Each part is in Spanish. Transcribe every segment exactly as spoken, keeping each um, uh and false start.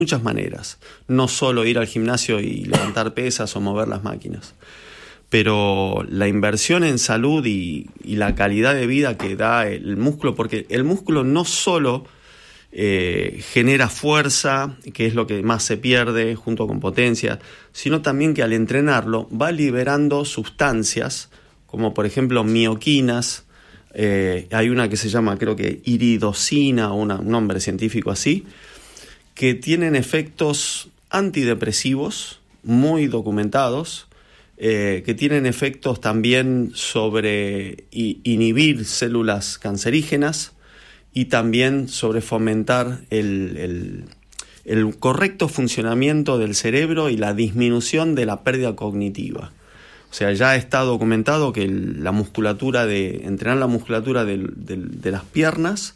muchas maneras, no solo ir al gimnasio y levantar pesas o mover las máquinas, pero la inversión en salud y, y la calidad de vida que da el músculo, porque el músculo no solo eh, genera fuerza, que es lo que más se pierde junto con potencia, sino también que al entrenarlo va liberando sustancias, como por ejemplo mioquinas, eh, hay una que se llama creo que iridocina, una, un nombre científico así, que tienen efectos antidepresivos muy documentados, eh, que tienen efectos también sobre i- inhibir células cancerígenas y también sobre fomentar el, el, el correcto funcionamiento del cerebro y la disminución de la pérdida cognitiva. O sea, ya está documentado que el, la musculatura de entrenar la musculatura de, de, de las piernas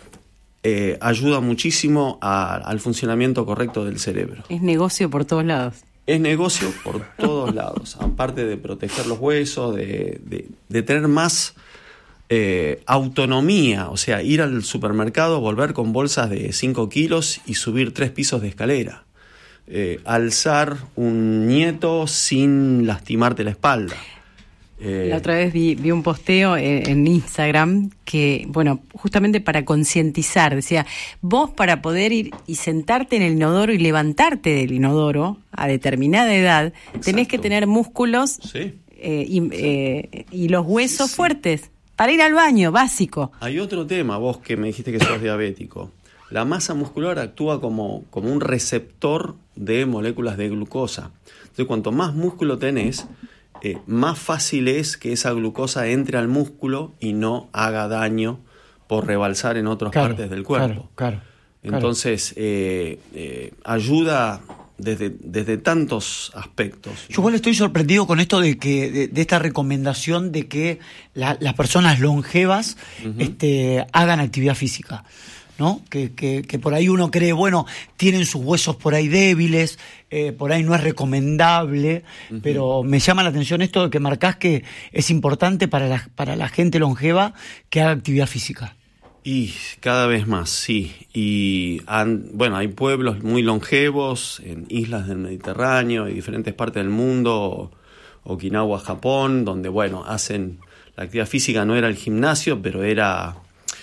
Eh, ayuda muchísimo a, al funcionamiento correcto del cerebro. Es negocio por todos lados. Es negocio por todos lados, aparte de proteger los huesos, de, de, de tener más eh, autonomía, o sea, ir al supermercado, volver con bolsas de cinco kilos y subir tres pisos de escalera. Eh, alzar un nieto sin lastimarte la espalda. Eh, La otra vez vi, vi un posteo en, en Instagram que, bueno, justamente para concientizar, decía, vos para poder ir y sentarte en el inodoro y levantarte del inodoro a determinada edad, exacto, tenés que tener músculos sí. eh, y, sí. eh, y los huesos sí. fuertes para ir al baño, básico. Hay otro tema, vos que me dijiste que sos diabético. La masa muscular actúa como, como un receptor de moléculas de glucosa. Entonces, cuanto más músculo tenés, Eh, más fácil es que esa glucosa entre al músculo y no haga daño por rebalsar en otras claro, partes del cuerpo. Claro, claro, Entonces, eh, eh, ayuda desde, desde tantos aspectos, ¿no? Yo igual estoy sorprendido con esto de que de, de esta recomendación de que la, las personas longevas uh-huh. este, hagan actividad física, ¿no? Que, que, que por ahí uno cree, bueno, tienen sus huesos por ahí débiles, eh, por ahí no es recomendable, uh-huh. pero me llama la atención esto de que marcás que es importante para la, para la gente longeva que haga actividad física. Y cada vez más, sí. Y han, bueno, hay pueblos muy longevos en islas del Mediterráneo y diferentes partes del mundo, Okinawa, Japón, donde, bueno, hacen la actividad física, no era el gimnasio, pero era...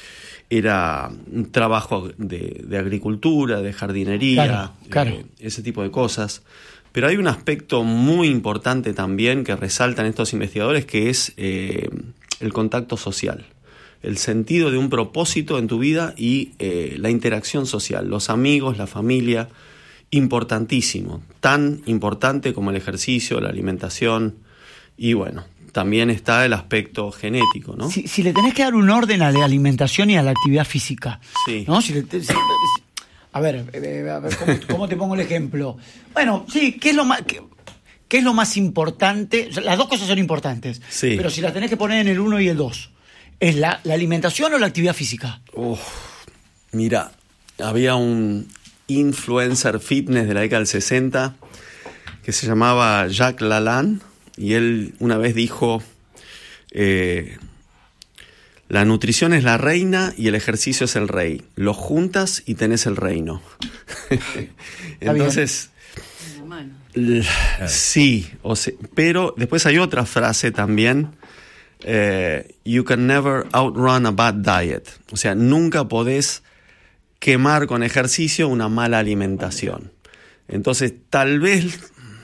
era un trabajo de, de agricultura, de jardinería, claro, claro. Eh, ese tipo de cosas. Pero hay un aspecto muy importante también que resaltan estos investigadores, que es eh, el contacto social, el sentido de un propósito en tu vida y eh, la interacción social, los amigos, la familia, importantísimo, tan importante como el ejercicio, la alimentación y bueno, también está el aspecto genético, ¿no? Si, si le tenés que dar un orden a la alimentación y a la actividad física, sí. ¿no? Si le, si, si, a ver, eh, a ver ¿cómo, ¿cómo te pongo el ejemplo? Bueno, sí, ¿qué es lo más, qué, qué es lo más importante? O sea, las dos cosas son importantes, sí. pero si las tenés que poner en el uno y el dos, ¿es la, la alimentación o la actividad física? Uf, mira, había un influencer fitness de la década del sesenta que se llamaba Jacques Lalanne. Y él una vez dijo, eh, la nutrición es la reina y el ejercicio es el rey. Lo juntas y tenés el reino. Entonces, l- sí, o sea, pero después hay otra frase también, eh, you can never outrun a bad diet. O sea, nunca podés quemar con ejercicio una mala alimentación. Entonces, tal vez...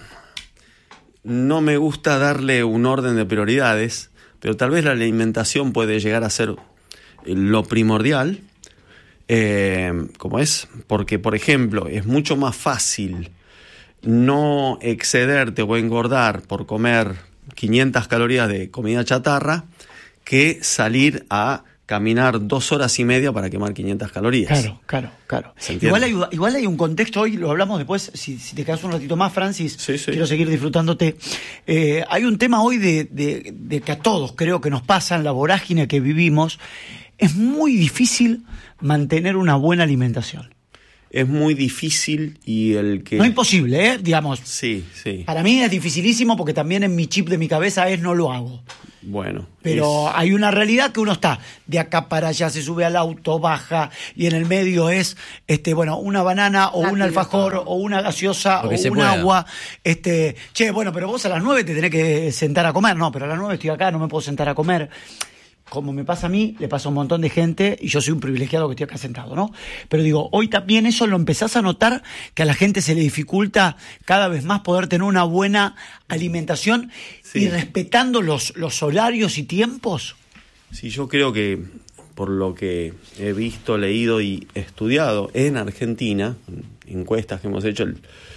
no me gusta darle un orden de prioridades, pero tal vez la alimentación puede llegar a ser lo primordial, eh, como es, porque, por ejemplo, es mucho más fácil no excederte o engordar por comer quinientas calorías de comida chatarra que salir a caminar dos horas y media para quemar quinientas calorías. Claro, claro, claro. Igual hay, igual hay un contexto, hoy lo hablamos después, si, si te quedas un ratito más, Francis, sí, sí. quiero seguir disfrutándote. Eh, hay un tema hoy de, de, de que a todos creo que nos pasa en la vorágine que vivimos, es muy difícil mantener una buena alimentación. Es muy difícil y el que... No imposible, ¿eh? Digamos. Sí, sí. Para mí es dificilísimo porque también en mi chip de mi cabeza es no lo hago. Bueno. Pero es... hay una realidad que uno está de acá para allá, se sube al auto, baja, y en el medio es este bueno una banana o Rápido, un alfajor todo. o una gaseosa o un pueda. agua. Este, che, bueno, pero vos a las nueve te tenés que sentar a comer. No, pero a las nueve estoy acá, no me puedo sentar a comer. Como me pasa a mí, le pasa a un montón de gente y yo soy un privilegiado que estoy acá sentado, ¿no? Pero digo, hoy también eso lo empezás a notar, que a la gente se le dificulta cada vez más poder tener una buena alimentación sí. y respetando los, los horarios y tiempos. Sí, yo creo que por lo que he visto, leído y estudiado en Argentina, en encuestas que hemos hecho, el,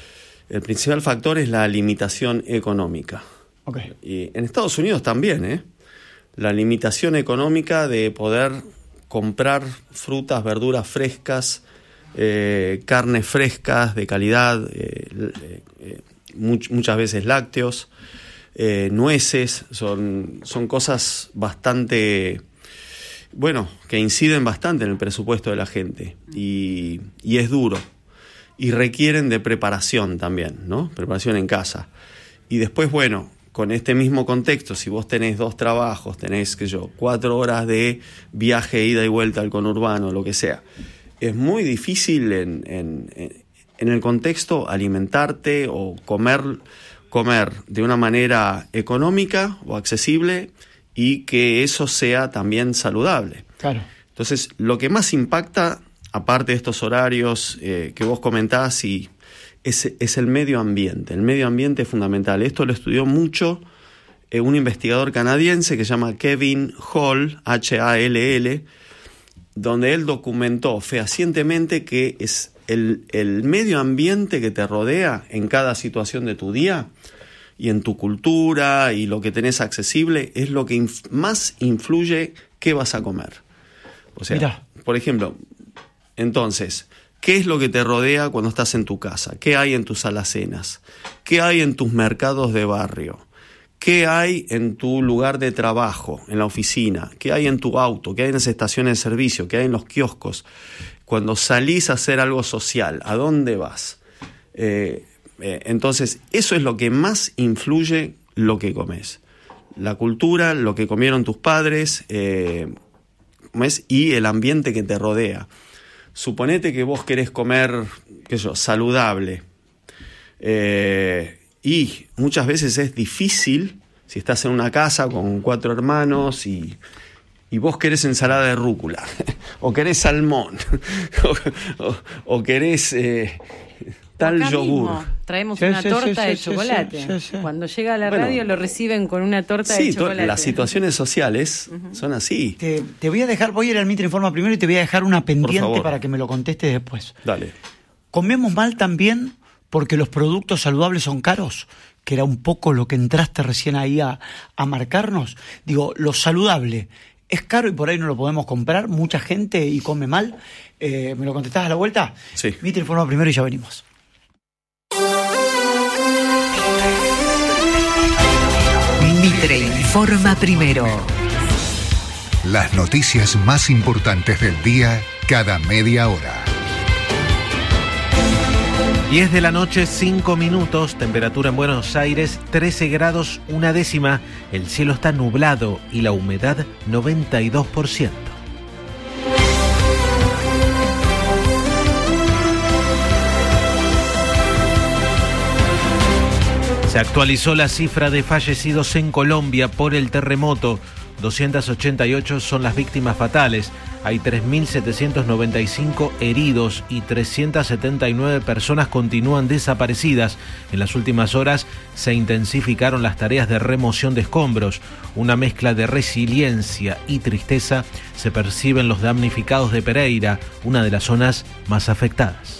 el principal factor es la limitación económica. Okay. Y en Estados Unidos también, ¿eh? La limitación económica de poder comprar frutas, verduras frescas, eh, carnes frescas de calidad, eh, eh, much, muchas veces lácteos, eh, nueces, son, son cosas bastante, bueno, que inciden bastante en el presupuesto de la gente y, y es duro y requieren de preparación también, ¿no? Preparación en casa. Y después, bueno, con este mismo contexto, si vos tenés dos trabajos, tenés, qué sé yo, cuatro horas de viaje, ida y vuelta al conurbano, lo que sea, es muy difícil en, en, en el contexto alimentarte o comer, comer de una manera económica o accesible y que eso sea también saludable. Claro. Entonces, lo que más impacta, aparte de estos horarios eh, que vos comentás y Es, es el medio ambiente. El medio ambiente es fundamental. Esto lo estudió mucho eh, un investigador canadiense que se llama Kevin Hall, H A L L, donde él documentó fehacientemente que es el, el medio ambiente que te rodea en cada situación de tu día y en tu cultura y lo que tenés accesible es lo que inf- más influye qué vas a comer. O sea, Mira. por ejemplo, entonces... ¿Qué es lo que te rodea cuando estás en tu casa? ¿Qué hay en tus alacenas? ¿Qué hay en tus mercados de barrio? ¿Qué hay en tu lugar de trabajo, en la oficina? ¿Qué hay en tu auto? ¿Qué hay en las estaciones de servicio? ¿Qué hay en los kioscos? Cuando salís a hacer algo social, ¿a dónde vas? Eh, eh, entonces, eso es lo que más influye lo que comes. La cultura, lo que comieron tus padres, eh, ¿ves? Y el ambiente que te rodea. Suponete que vos querés comer, qué sé yo, saludable. Eh, y muchas veces es difícil, si estás en una casa con cuatro hermanos y, y vos querés ensalada de rúcula, o querés salmón, o, o, o querés eh, tal Acá yogur. Mismo, traemos sí, una sí, torta sí, de sí, chocolate. sí, sí, sí. Cuando llega a la Bueno, radio lo reciben con una torta sí, de chocolate. To- las situaciones sociales uh-huh. son así. Te, te voy a dejar, voy a ir al Mitre Informa primero y te voy a dejar una pendiente Por para que me lo contestes después. Dale. ¿Comemos mal también porque los productos saludables son caros? Que era un poco lo que entraste recién ahí a, a marcarnos. Digo, lo saludable es caro y por ahí no lo podemos comprar. Mucha gente y come mal. Eh, ¿Me lo contestás a la vuelta? Sí. Mitre Informa primero y ya venimos. Mitre Informa primero. Las noticias más importantes del día cada media hora. diez de la noche, cinco minutos, temperatura en Buenos Aires, trece grados, una décima. El cielo está nublado y la humedad noventa y dos por ciento. Se actualizó la cifra de fallecidos en Colombia por el terremoto. doscientas ochenta y ocho son las víctimas fatales. Hay tres mil setecientos noventa y cinco heridos y trescientas setenta y nueve personas continúan desaparecidas. En las últimas horas se intensificaron las tareas de remoción de escombros. Una mezcla de resiliencia y tristeza se percibe en los damnificados de Pereira, una de las zonas más afectadas.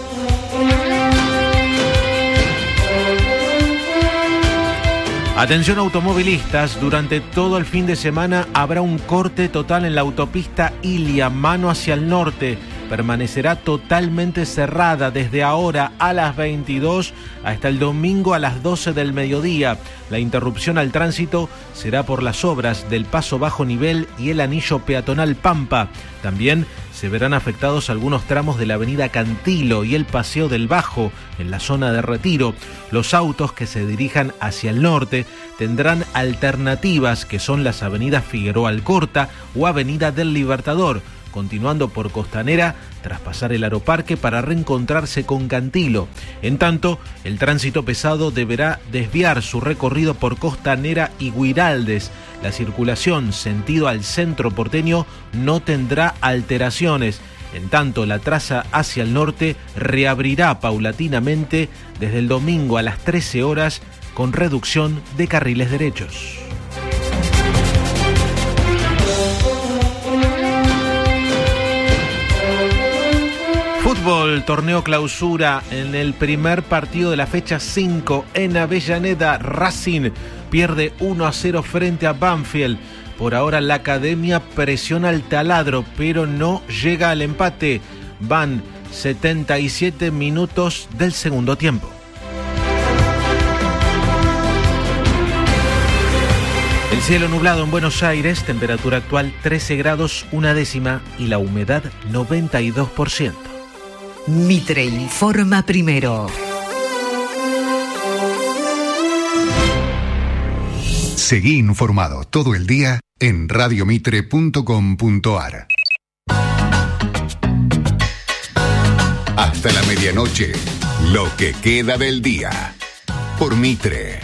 Atención automovilistas, durante todo el fin de semana habrá un corte total en la autopista Ilia, mano hacia el norte. permanecerá totalmente cerrada desde ahora a las veintidós hasta el domingo a las doce del mediodía. La interrupción al tránsito será por las obras del paso bajo nivel y el anillo peatonal Pampa. También se verán afectados algunos tramos de la avenida Cantilo y el Paseo del Bajo en la zona de Retiro. Los autos que se dirijan hacia el norte tendrán alternativas, que son las avenidas Figueroa Alcorta o Avenida del Libertador, continuando por Costanera tras pasar el Aeroparque para reencontrarse con Cantilo. En tanto, el tránsito pesado deberá desviar su recorrido por Costanera y Guiraldes. La circulación sentido al centro porteño no tendrá alteraciones. En tanto, la traza hacia el norte reabrirá paulatinamente desde el domingo a las trece horas con reducción de carriles derechos. Fútbol, torneo clausura en el primer partido de la fecha cinco en Avellaneda. Racing pierde uno a cero frente a Banfield. Por ahora la academia presiona el taladro, pero no llega al empate. Van setenta y siete minutos del segundo tiempo. El cielo nublado en Buenos Aires, temperatura actual trece grados una décima y la humedad noventa y dos por ciento. Mitre informa primero. Seguí informado todo el día en radio mitre punto com punto a r. Hasta la medianoche, lo que queda del día. Por Mitre.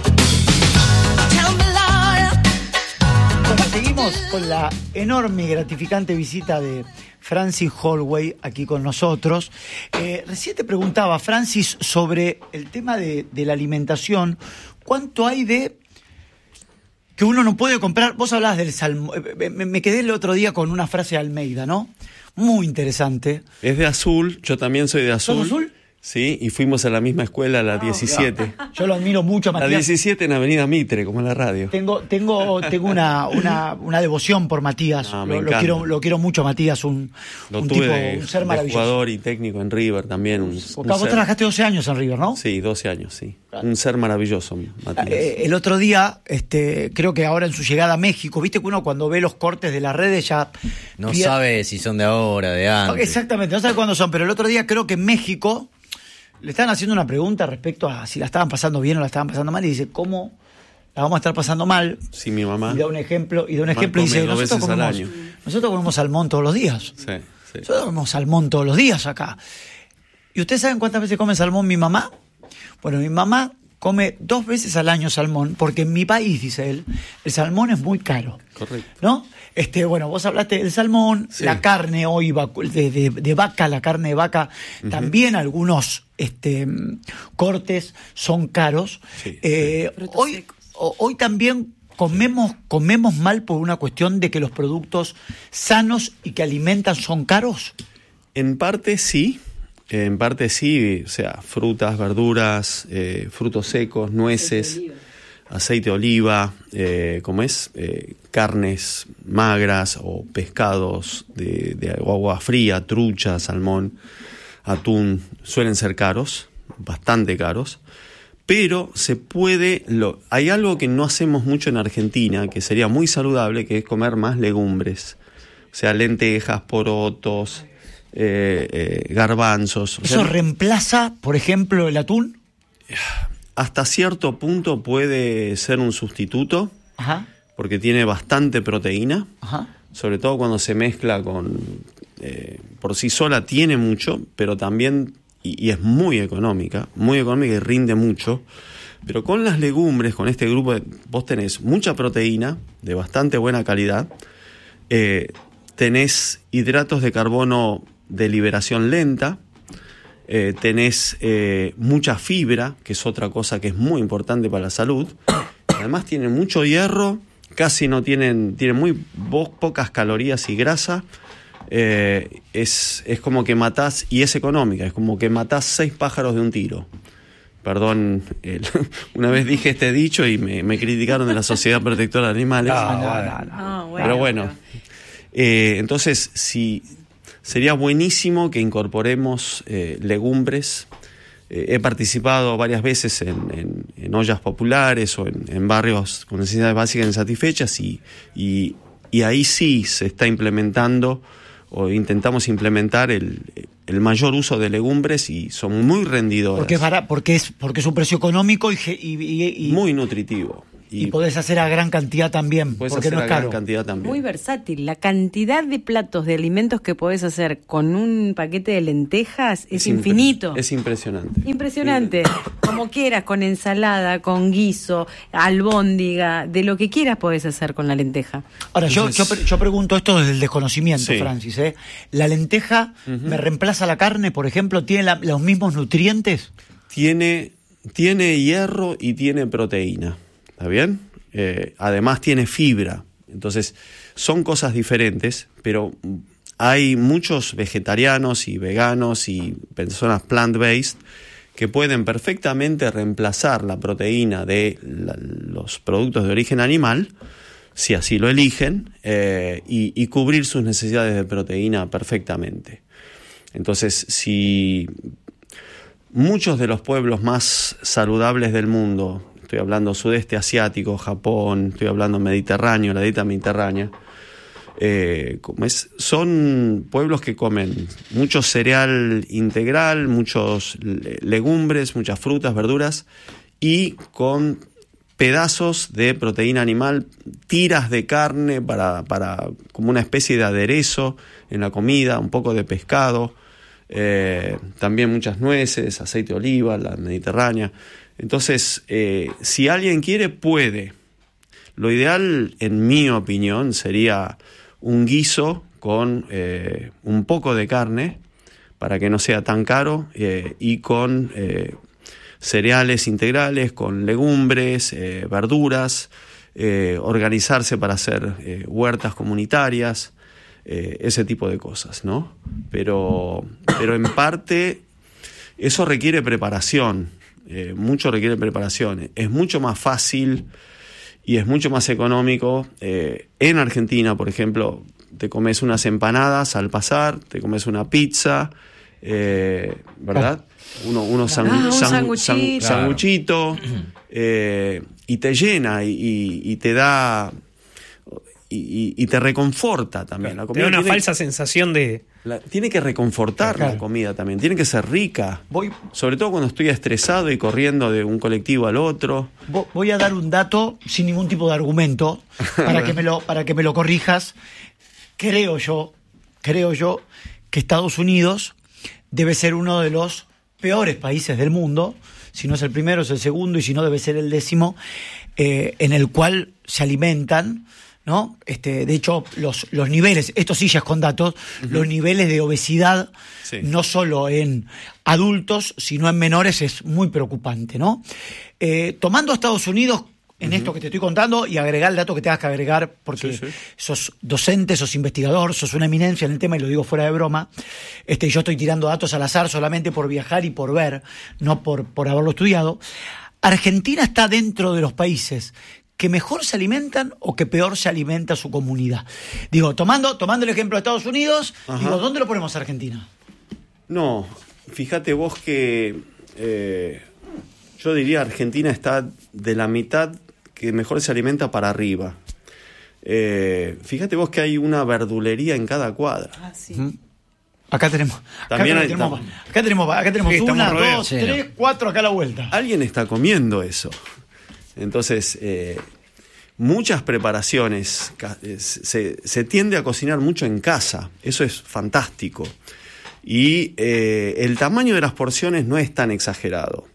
Bueno, seguimos con la enorme y gratificante visita de Francis Holloway aquí con nosotros. Eh, recién te preguntaba, Francis, sobre el tema de, de la alimentación. ¿Cuánto hay de que uno no puede comprar? Vos hablabas del salmón. Me, me quedé el otro día con una frase de Almeida, ¿no? Muy interesante. Es de Azul, yo también soy de Azul. ¿Sos Azul? Sí, y fuimos a la misma escuela, a la diecisiete. Yo lo admiro mucho a Matías. La diecisiete en Avenida Mitre, como en la radio. Tengo, tengo, tengo una, una, una devoción por Matías. Ah, lo, lo quiero, lo quiero mucho a Matías, un, lo un tuve tipo, de, un ser de maravilloso. Jugador y técnico en River también. Un, Vos, un vos ser... trabajaste doce años en River, ¿no? Sí, doce años, sí. Claro. Un ser maravilloso, Matías. Eh, el otro día, este, creo que ahora en su llegada a México, viste que uno cuando ve los cortes de las redes ya no pier... sabe si son de ahora, de antes. Exactamente, no sabe cuándo son, pero el otro día creo que en México le estaban haciendo una pregunta respecto a si la estaban pasando bien o la estaban pasando mal, y dice, ¿cómo la vamos a estar pasando mal? Sí, mi mamá. Y da un ejemplo, y da un ejemplo y dice, nosotros comemos, nosotros comemos salmón todos los días. Sí, sí. Nosotros comemos salmón todos los días acá. ¿Y ustedes saben cuántas veces come salmón mi mamá? Bueno, mi mamá come dos veces al año salmón, porque en mi país, dice él, el salmón es muy caro. Correcto. ¿No? Este, bueno, vos hablaste del salmón, sí. La carne hoy de, de, de vaca, la carne de vaca, uh-huh. También algunos este, cortes son caros. Sí, eh, sí. Hoy, hoy también comemos, comemos mal por una cuestión de que los productos sanos y que alimentan son caros. En parte sí. En parte sí, o sea, frutas, verduras, eh, frutos secos, nueces, aceite de oliva, eh, ¿cómo es? Eh, carnes magras o pescados de, de agua fría, trucha, salmón, atún, suelen ser caros, bastante caros, pero se puede, lo, hay algo que no hacemos mucho en Argentina, que sería muy saludable, que es comer más legumbres, o sea, lentejas, porotos, Eh, eh, garbanzos. ¿Eso o sea, reemplaza, por ejemplo, el atún? Hasta cierto punto puede ser un sustituto. Ajá. Porque tiene bastante proteína. Ajá. Sobre todo cuando se mezcla con... Eh, por sí sola tiene mucho, pero también... Y, y es muy económica, muy económica y rinde mucho. Pero con las legumbres, con este grupo, de, vos tenés mucha proteína, de bastante buena calidad. Eh, tenés hidratos de carbono de liberación lenta, eh, tenés eh, mucha fibra, que es otra cosa que es muy importante para la salud. Además tienen mucho hierro, casi no tienen, tienen muy po- pocas calorías y grasa. Eh, es, es como que matás, y es económica, es como que matás seis pájaros de un tiro. Perdón, el, una vez dije este dicho y me, me criticaron de la Sociedad Protectora de Animales. No, no, no, no. Ah, bueno, Pero bueno, eh, entonces si sería buenísimo que incorporemos eh, legumbres. Eh, he participado varias veces en, en, en ollas populares o en, en barrios con necesidades básicas insatisfechas y, y, y ahí sí se está implementando o intentamos implementar el, el mayor uso de legumbres y son muy rendidoras. Porque es, barato, porque es, porque es un precio económico y, y, y, y muy nutritivo. Y, y podés hacer a gran cantidad también, porque no es caro. También. Muy versátil. La cantidad de platos, de alimentos que podés hacer con un paquete de lentejas es, es infinito. Impre- es impresionante. Impresionante. Sí. Como quieras, con ensalada, con guiso, albóndiga, de lo que quieras podés hacer con la lenteja. Ahora, Entonces, yo, yo, yo pregunto esto desde el desconocimiento, sí. Francis. ¿eh? ¿La lenteja uh-huh. me reemplaza la carne, por ejemplo? ¿Tiene la, los mismos nutrientes? Tiene, tiene hierro y tiene proteína. ¿Está bien? Eh, además tiene fibra. Entonces, son cosas diferentes, pero hay muchos vegetarianos y veganos y personas plant-based que pueden perfectamente reemplazar la proteína de la, los productos de origen animal, si así lo eligen, eh, y, y cubrir sus necesidades de proteína perfectamente. Entonces, si muchos de los pueblos más saludables del mundo, estoy hablando sudeste asiático, Japón, estoy hablando mediterráneo, la dieta mediterránea, eh, como es, son pueblos que comen mucho cereal integral, muchos legumbres, muchas frutas, verduras y con pedazos de proteína animal, tiras de carne para, para como una especie de aderezo en la comida, un poco de pescado, eh, también muchas nueces, aceite de oliva, la mediterránea. Entonces, eh, si alguien quiere, puede. Lo ideal, en mi opinión, sería un guiso con eh, un poco de carne, para que no sea tan caro, eh, y con eh, cereales integrales, con legumbres, eh, verduras, eh, organizarse para hacer eh, huertas comunitarias, eh, ese tipo de cosas, ¿no? Pero, pero en parte eso requiere preparación. Eh, mucho requiere preparación. Es mucho más fácil y es mucho más económico. Eh, en Argentina, por ejemplo, te comes unas empanadas al pasar, te comes una pizza, eh, ¿verdad? Uno, uno sangu- ah, un sang- sanguchito, sang- sanguchito eh, y te llena y, y, y te da y, y te reconforta también. La comida te da una tiene, falsa sensación de... La, tiene que reconfortar claro. La comida también, tiene que ser rica. Voy, sobre todo cuando estoy estresado y corriendo de un colectivo al otro. Voy a dar un dato sin ningún tipo de argumento para que me lo, para que me lo corrijas. Creo yo, creo yo que Estados Unidos debe ser uno de los peores países del mundo, si no es el primero, es el segundo, y si no debe ser el décimo, eh, en el cual se alimentan, ¿no? Este, de hecho, los, los niveles, esto sí ya es con datos, uh-huh. los niveles de obesidad, sí. no solo en adultos, sino en menores, es muy preocupante, ¿no? Eh, tomando a Estados Unidos en uh-huh. esto que te estoy contando y agregar el dato que tengas que agregar, porque sí, sí. sos docente, sos investigador, sos una eminencia en el tema, y lo digo fuera de broma. Este, yo estoy tirando datos al azar solamente por viajar y por ver, no por, por haberlo estudiado. Argentina está dentro de los países que mejor se alimentan o que peor se alimenta su comunidad. Digo, tomando, tomando el ejemplo de Estados Unidos, Ajá. digo, ¿dónde lo ponemos a Argentina? No, fíjate vos que eh, yo diría Argentina está de la mitad que mejor se alimenta para arriba. Eh, fíjate vos que hay una verdulería en cada cuadra. Ah, sí. ¿Mm? Acá tenemos, acá También hay, tenemos, acá tenemos, acá tenemos sí, una, dos, sí, tres, no. cuatro acá a la vuelta. Alguien está comiendo eso. Entonces, eh, muchas preparaciones, se, se tiende a cocinar mucho en casa, eso es fantástico. Y eh, el tamaño de las porciones no es tan exagerado.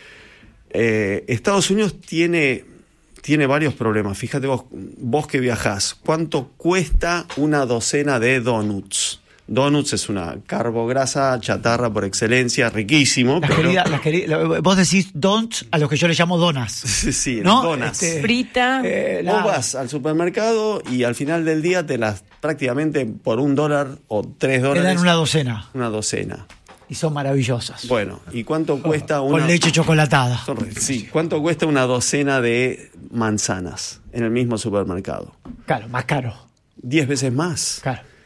Eh, Estados Unidos tiene, tiene varios problemas. Fíjate vos, vos que viajás, ¿cuánto cuesta una docena de donuts? Donuts es una carbograsa chatarra por excelencia, riquísimo. Las pero... querida, las querida, vos decís donuts a los que yo le llamo donas. Sí, sí, ¿no? donas. Este, Frita. Eh, vos vas al supermercado y al final del día te las prácticamente por un dólar o tres dólares. Te dan una docena. Una docena. Y son maravillosas. Bueno, ¿y cuánto cuesta una... Con leche chocolatada. Sí, ¿cuánto cuesta una docena de manzanas en el mismo supermercado? Claro, más caro. Diez veces más. Claro.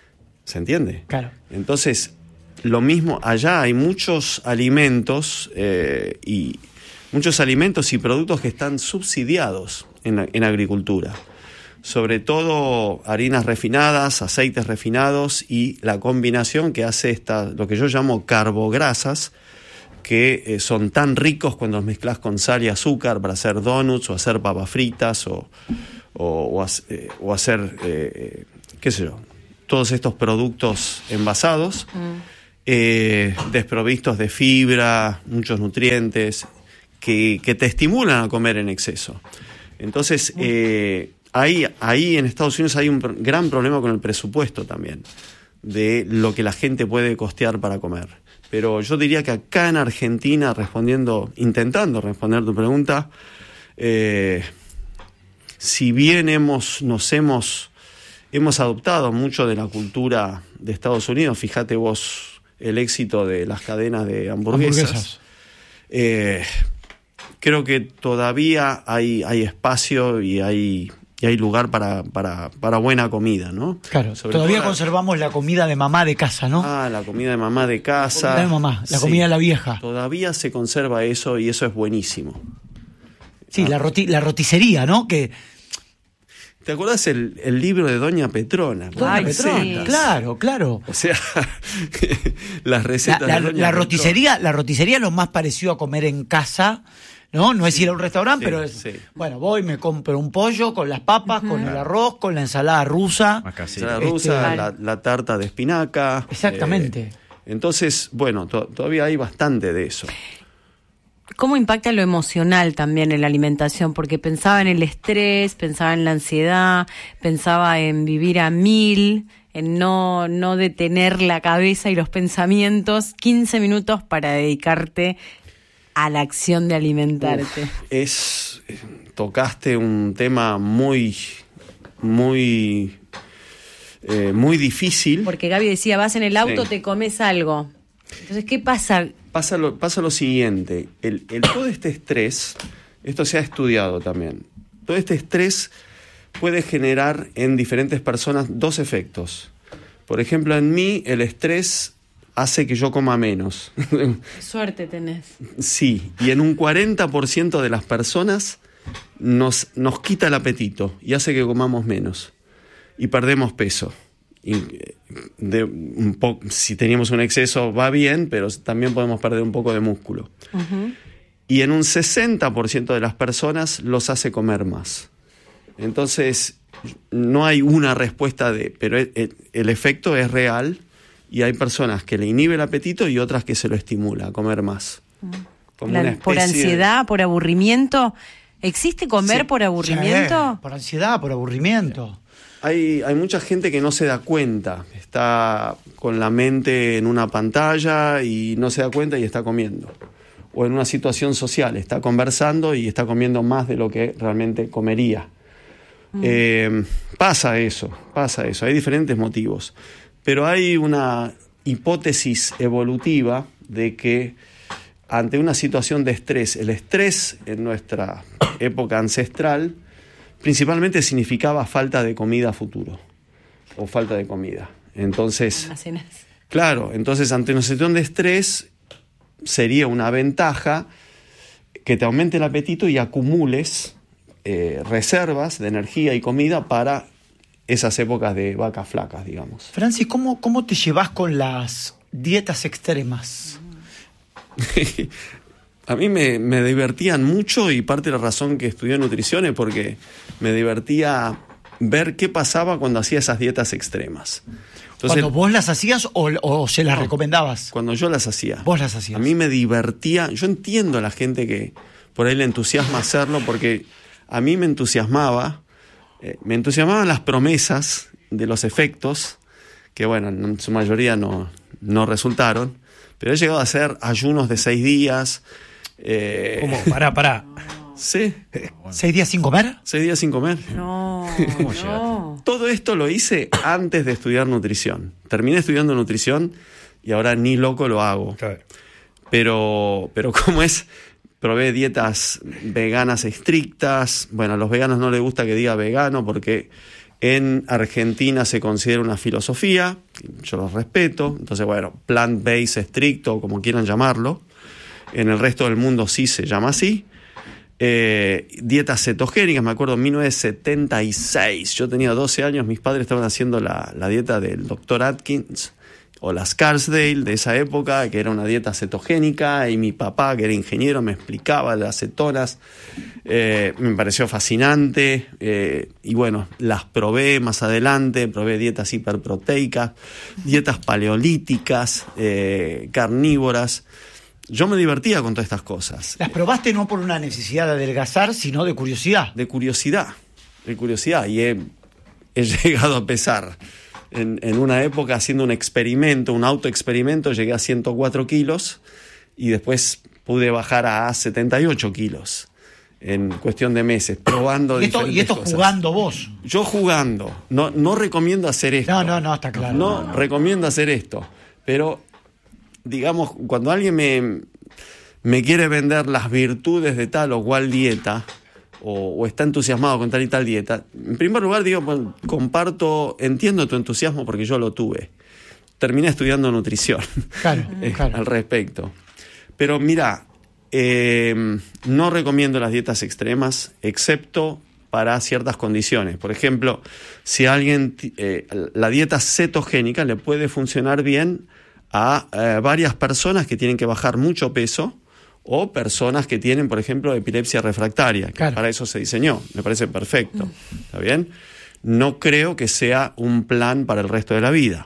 ¿Se entiende? Claro. Entonces, lo mismo, allá hay muchos alimentos eh, y muchos alimentos y productos que están subsidiados en, en agricultura. Sobre todo harinas refinadas, aceites refinados y la combinación que hace esta, lo que yo llamo carbograsas, que eh, son tan ricos cuando los mezclas con sal y azúcar para hacer donuts o hacer papas fritas o, o, o, eh, o hacer, eh, qué sé yo, todos estos productos envasados, mm. eh, desprovistos de fibra, muchos nutrientes, que, que te estimulan a comer en exceso. Entonces, eh, ahí, ahí en Estados Unidos hay un pr- gran problema con el presupuesto también, de lo que la gente puede costear para comer. Pero yo diría que acá en Argentina, respondiendo, intentando responder tu pregunta, eh, si bien hemos, nos hemos, hemos adoptado mucho de la cultura de Estados Unidos, fíjate vos el éxito de las cadenas de hamburguesas, hamburguesas. Eh, creo que todavía hay, hay espacio y hay... y hay lugar para, para, para buena comida, ¿no? Claro, Sobre todavía la... conservamos la comida de mamá de casa, ¿no? Ah, la comida de mamá de casa. La comida de mamá, la sí. comida de la vieja. Todavía se conserva eso y eso es buenísimo. Sí, ah. la, roti, la roticería, ¿no? Que... ¿Te acuerdas el, el libro de Doña Petrona? Doña Ay, Petrona, sí. claro, claro. O sea, las recetas la, la, de Doña la roticería, la roticería es lo más parecido a comer en casa. No, no es ir a un restaurante, sí, pero es, sí. bueno, voy, me compro un pollo con las papas, uh-huh. con el arroz, con la ensalada rusa. La ensalada rusa, este, la, la tarta de espinaca. Exactamente. Eh, entonces, bueno, to- todavía hay bastante de eso. ¿Cómo impacta lo emocional también en la alimentación? Porque pensaba en el estrés, pensaba en la ansiedad, pensaba en vivir a mil, en no, no detener la cabeza y los pensamientos, quince minutos para dedicarte a la acción de alimentarte. Uf, es tocaste un tema muy muy eh, muy difícil. Porque Gaby decía, vas en el auto, sí. te comes algo. Entonces, ¿qué pasa? Pasa lo, pasa lo siguiente, el, el todo este estrés, esto se ha estudiado también. Todo este estrés puede generar en diferentes personas dos efectos. Por ejemplo, en mí el estrés hace que yo coma menos. Qué suerte tenés. Sí, y en un cuarenta por ciento de las personas nos, nos quita el apetito y hace que comamos menos y perdemos peso. Y de un po- si teníamos un exceso va bien, pero también podemos perder un poco de músculo. Uh-huh. Y en un sesenta por ciento de las personas los hace comer más. Entonces, no hay una respuesta de, pero el, el efecto es real. Y hay personas que le inhibe el apetito y otras que se lo estimula a comer más. Como La, una ¿Por ansiedad, de... por aburrimiento? ¿Existe comer sí, por aburrimiento? Sí, por ansiedad, por aburrimiento. Hay, hay mucha gente que no se da cuenta. Está con la mente en una pantalla y no se da cuenta y está comiendo. O en una situación social, está conversando y está comiendo más de lo que realmente comería. Mm. Eh, pasa eso, pasa eso. Hay diferentes motivos. Pero hay una hipótesis evolutiva de que ante una situación de estrés, el estrés en nuestra época ancestral principalmente significaba falta de comida a futuro o falta de comida. Entonces, claro, entonces ante una situación de estrés sería una ventaja que te aumente el apetito y acumules eh, reservas de energía y comida para esas épocas de vacas flacas, digamos. Francis, ¿cómo, cómo te llevas con las dietas extremas? A mí me, me divertían mucho y parte de la razón que estudié nutrición es porque me divertía ver qué pasaba cuando hacía esas dietas extremas. Entonces, ¿cuando vos las hacías o, o se las no, recomendabas? Cuando yo las hacía. Vos las hacías. A mí me divertía. Yo entiendo a la gente que por ahí le entusiasma hacerlo porque a mí me entusiasmaba. Eh, me entusiasmaban las promesas de los efectos, que bueno, en su mayoría no, no resultaron, pero he llegado a hacer ayunos de seis días. Eh, ¿Cómo? Pará, pará. Sí. ¿Seis días sin comer? Seis días sin comer. No, ¿Cómo no. Todo esto lo hice antes de estudiar nutrición. Terminé estudiando nutrición y ahora ni loco lo hago. Claro. Pero, pero ¿cómo es? Probé dietas veganas estrictas. Bueno, a los veganos no les gusta que diga vegano porque en Argentina se considera una filosofía yo los respeto. Entonces, bueno, plant-based estricto, como quieran llamarlo. En el resto del mundo sí se llama así. Eh, dietas cetogénicas, me acuerdo, en mil novecientos setenta y seis, yo tenía doce años, mis padres estaban haciendo la, la dieta del doctor Atkins o la Scarsdale de esa época, que era una dieta cetogénica, y mi papá, que era ingeniero, me explicaba las cetonas. Eh, me pareció fascinante, eh, y bueno, las probé más adelante, probé dietas hiperproteicas, dietas paleolíticas, eh, carnívoras. Yo me divertía con todas estas cosas. Las probaste no por una necesidad de adelgazar, sino de curiosidad. De curiosidad, de curiosidad, y he, he llegado a pesar. En, en una época, haciendo un experimento, un autoexperimento, llegué a ciento cuatro kilos y después pude bajar a setenta y ocho kilos en cuestión de meses, probando y esto, diferentes y esto cosas. Jugando vos. Yo jugando. No, no recomiendo hacer esto. No, no, no, está claro. No, no, no. recomiendo hacer esto. Pero, digamos, cuando alguien me, me quiere vender las virtudes de tal o cual dieta, O, o está entusiasmado con tal y tal dieta, en primer lugar digo, bueno, comparto, entiendo tu entusiasmo porque yo lo tuve. Terminé estudiando nutrición Claro, eh, claro. al respecto. Pero mira, eh, no recomiendo las dietas extremas, excepto para ciertas condiciones. Por ejemplo, si alguien, eh, la dieta cetogénica le puede funcionar bien a eh, varias personas que tienen que bajar mucho peso, o personas que tienen, por ejemplo, epilepsia refractaria, que claro. para eso se diseñó. Me parece perfecto. ¿Está bien? No creo que sea un plan para el resto de la vida.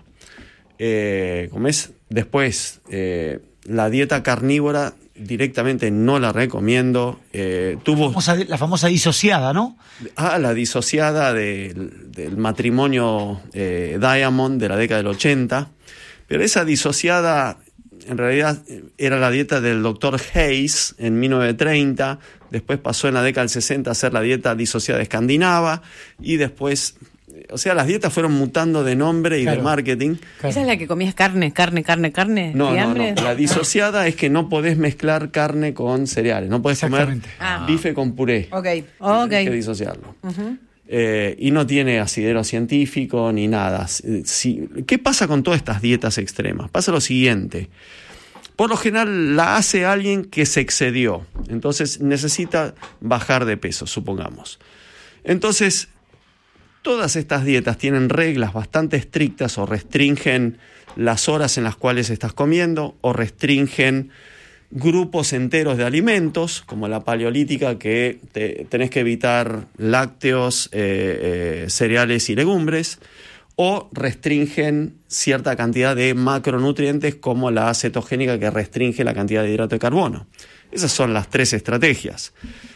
Eh, ¿cómo es? Después, eh, la dieta carnívora directamente no la recomiendo. Eh, tuvo... La famosa, la famosa disociada, ¿no? Ah, la disociada del, del matrimonio eh, Diamond de la década del ochenta. Pero esa disociada... En realidad era la dieta del doctor Hayes en mil novecientos treinta, después pasó en la década del sesenta a ser la dieta disociada escandinava, y después, o sea, las dietas fueron mutando de nombre y claro. de marketing. Claro. ¿Esa es la que comías carne, carne, carne, carne? No, ¿De no, hambre? no. La disociada es que no podés mezclar carne con cereales, no podés comer Exactamente. Ah. bife con puré. Ok, Tenés ok. que disociarlo. Eh, y no tiene asidero científico ni nada. Si, ¿qué pasa con todas estas dietas extremas? Pasa lo siguiente. Por lo general la hace alguien que se excedió. Entonces necesita bajar de peso, supongamos. Entonces, todas estas dietas tienen reglas bastante estrictas, o restringen las horas en las cuales estás comiendo, o restringen grupos enteros de alimentos, como la paleolítica, que te, tenés que evitar lácteos, eh, eh, cereales y legumbres, o restringen cierta cantidad de macronutrientes, como la cetogénica, que restringe la cantidad de hidrato de carbono. Esas son las tres estrategias.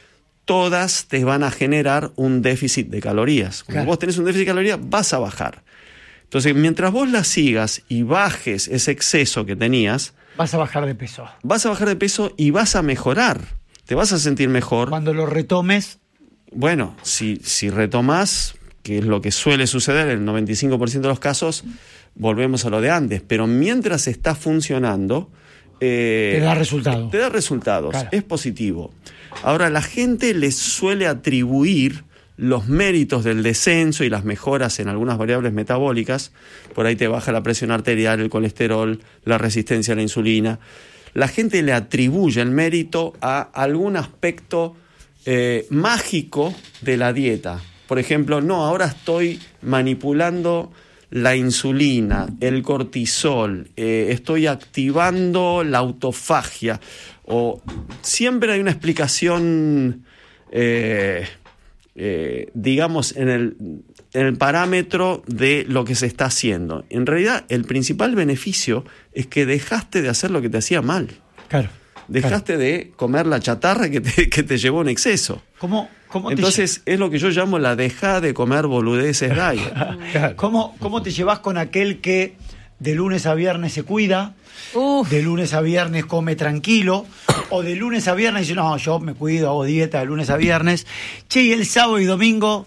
Todas te van a generar un déficit de calorías. Cuando Claro. vos tenés un déficit de calorías, vas a bajar. Entonces, mientras vos las sigas y bajes ese exceso que tenías, Vas a bajar de peso. vas a bajar de peso y vas a mejorar. Te vas a sentir mejor. Cuando lo retomes, Bueno, si, si retomás, que es lo que suele suceder en el noventa y cinco por ciento de los casos, volvemos a lo de antes. Pero mientras está funcionando... Eh, te da resultado. Te da resultados, Claro. es positivo. Ahora, la gente le suele atribuir los méritos del descenso y las mejoras en algunas variables metabólicas. Por ahí te baja la presión arterial, el colesterol, la resistencia a la insulina. La gente le atribuye el mérito a algún aspecto eh, mágico de la dieta. Por ejemplo, no, ahora estoy manipulando la insulina, el cortisol, eh, estoy activando la autofagia. O siempre hay una explicación, eh, eh, digamos, en el, en el parámetro de lo que se está haciendo. En realidad, el principal beneficio es que dejaste de hacer lo que te hacía mal. Claro. Dejaste claro. de comer la chatarra que te, que te llevó en exceso. ¿Cómo, cómo te Entonces, es lo que yo llamo la dejá de comer boludeces diet. lle- ¿Cómo, ¿Cómo te llevas con aquel que de lunes a viernes se cuida, Uf. de lunes a viernes come tranquilo, o de lunes a viernes dice, no, yo me cuido, hago dieta de lunes a viernes, che, y el sábado y domingo,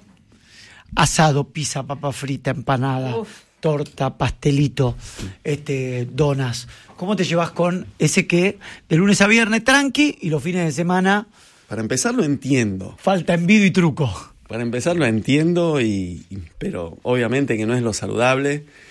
asado, pizza, papa frita, empanada, Uf. torta, pastelito, este, donas? ¿Cómo te llevas con ese que de lunes a viernes tranqui y los fines de semana Para empezar, lo entiendo. falta envido y truco? Para empezar, lo entiendo, y, y- pero obviamente que no es lo saludable.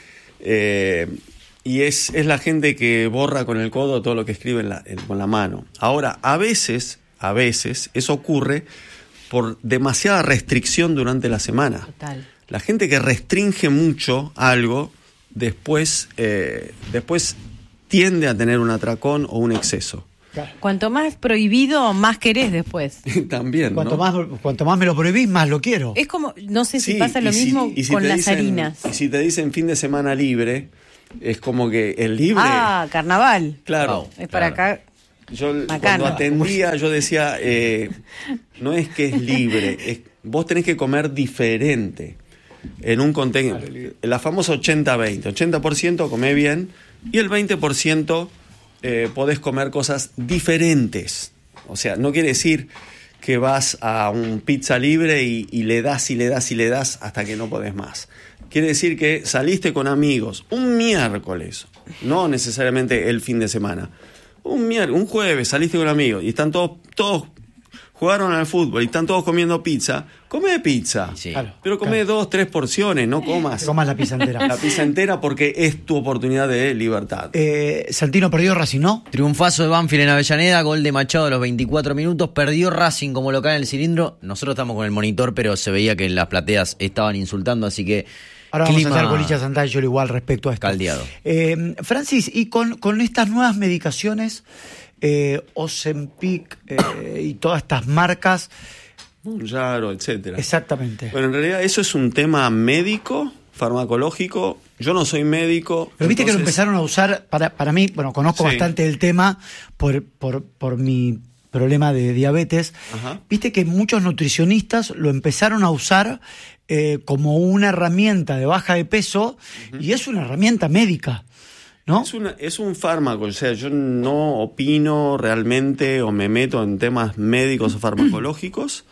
Eh, y es, es la gente que borra con el codo todo lo que escribe en la, en, con la mano. Ahora, a veces, a veces, eso ocurre por demasiada restricción durante la semana. Total. La gente que restringe mucho algo, después, eh, después tiende a tener un atracón o un exceso. Cuanto más prohibido, más querés después. También, Cuanto, ¿no? más, cuanto más me lo prohibís, más lo quiero. Es como, no sé si Sí, pasa lo y si- mismo y si con te las dicen- harinas. Y si te dicen fin de semana libre, es como que el libre... Ah, carnaval. claro. Es para claro. acá. Yo Macana. cuando atendía, yo decía, eh, no es que es libre, es, vos tenés que comer diferente. En un contexto, la famosa ochenta veinte. ochenta por ciento comé bien y el veinte por ciento eh, podés comer cosas diferentes. O sea, no quiere decir que vas a un pizza libre y, y le das y le das y le das hasta que no podés más. Quiere decir que saliste con amigos un miércoles, no necesariamente el fin de semana. Un mier- un jueves saliste con amigos y están todos, todos jugaron al fútbol y están todos comiendo pizza. Come pizza, Sí. Claro, pero come claro. dos, tres porciones, no comas Te comas la pizza entera. la pizza entera porque es tu oportunidad de libertad. Eh, Santino perdió Racing, ¿no? Triunfazo de Banfield en Avellaneda, gol de Machado a los veinticuatro minutos, perdió Racing como local en el cilindro. Nosotros estamos con el monitor, pero se veía que las plateas estaban insultando, así que Ahora vamos clima a hacer Bolilla Santana y yo igual respecto a esto. caldeado. Eh, Francis, y con, con estas nuevas medicaciones, eh, Ozempic eh, y todas estas marcas, Mounjaro, etcétera. exactamente. Bueno, en realidad eso es un tema médico, farmacológico. Yo no soy médico. Pero viste que lo entonces- empezaron a usar, para, para mí, bueno, conozco Sí. bastante el tema por, por, por mi problema de diabetes. Ajá. Viste que muchos nutricionistas lo empezaron a usar eh, como una herramienta de baja de peso y es una herramienta médica, ¿no? Es, una, es un fármaco, o sea, yo no opino realmente o me meto en temas médicos o farmacológicos.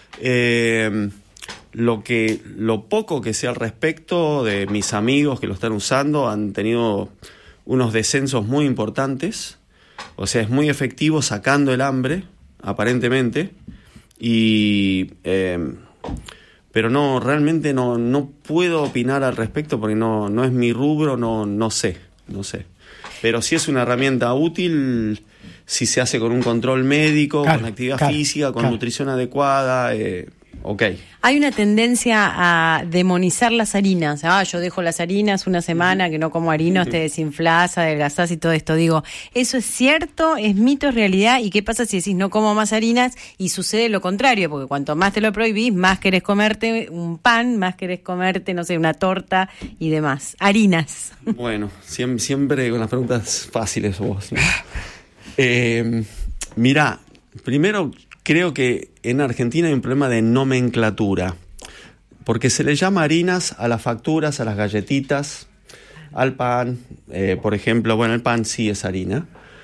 Eh, lo que lo poco que sé al respecto de mis amigos que lo están usando han tenido unos descensos muy importantes. O sea, es muy efectivo sacando el hambre, aparentemente. Y eh, pero no, realmente no, no puedo opinar al respecto porque no, no es mi rubro, no, no sé, no sé. Pero sí es una herramienta útil si se hace con un control médico, Claro, con actividad claro, física, con claro. nutrición adecuada, eh, ok. Hay una tendencia a demonizar las harinas. Ah, yo dejo las harinas una semana que no como harinas, te desinflás, adelgazás y todo esto. Digo, ¿eso es cierto? ¿Es mito? ¿Es realidad? ¿Y qué pasa si decís no como más harinas y sucede lo contrario? Porque cuanto más te lo prohibís, más querés comerte un pan, más querés comerte, no sé, una torta y demás. Harinas. Bueno, siempre, siempre con las preguntas fáciles vos, ¿no? Eh, mirá, primero creo que en Argentina hay un problema de nomenclatura, porque se le llama harinas a las facturas, a las galletitas, al pan, eh, por ejemplo, bueno, el pan sí es harina,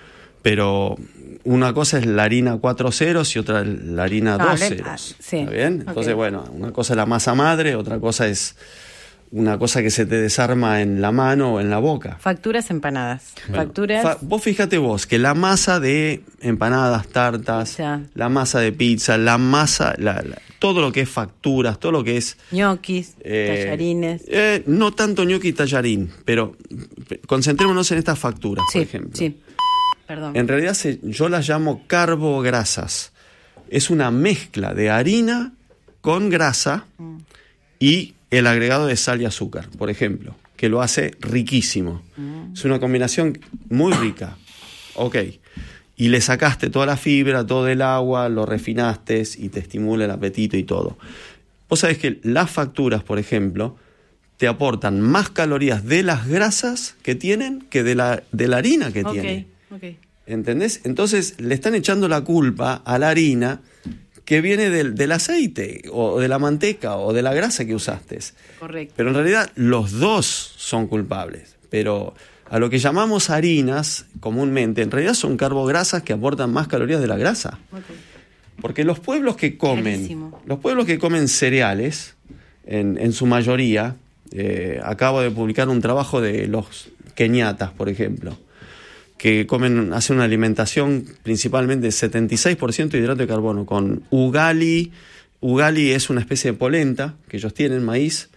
pero una cosa es la harina cuatro ceros y otra es la harina Ah, dos le- ceros, ah, sí. ¿está bien? Ok. Entonces, bueno, una cosa es la masa madre, otra cosa es una cosa que se te desarma en la mano o en la boca. Facturas empanadas. Bueno, Facturas. fa- vos fíjate vos que la masa de empanadas, tartas, Pizza. la masa de pizza, la masa, la- la- todo lo que es facturas, todo lo que es... ñoquis, eh, tallarines. eh, no tanto ñoqui y tallarín, pero eh, concentrémonos en estas facturas, Sí, por ejemplo. sí. Perdón. En realidad se- yo las llamo carbograsas. Es una mezcla de harina con grasa Mm. y el agregado de sal y azúcar, por ejemplo, que lo hace riquísimo. Mm. Es una combinación muy rica. Ok. Y le sacaste toda la fibra, todo el agua, lo refinaste y te estimula el apetito y todo. Vos sabés que las facturas, por ejemplo, te aportan más calorías de las grasas que tienen que de la, de la harina que Ok, tiene. ok. ¿Entendés? Entonces le están echando la culpa a la harina que viene del, del aceite o de la manteca o de la grasa que usaste. Correcto. Pero en realidad los dos son culpables. Pero a lo que llamamos harinas comúnmente, en realidad son carbograsas que aportan más calorías de la grasa. Ok. Porque los pueblos que comen, Clarísimo. los pueblos que comen cereales, en, en su mayoría, eh, acabo de publicar un trabajo de los keniatas, por ejemplo, que comen, hacen una alimentación principalmente de setenta y seis por ciento de hidrato de carbono, con ugali. Ugali es una especie de polenta que ellos tienen, maíz,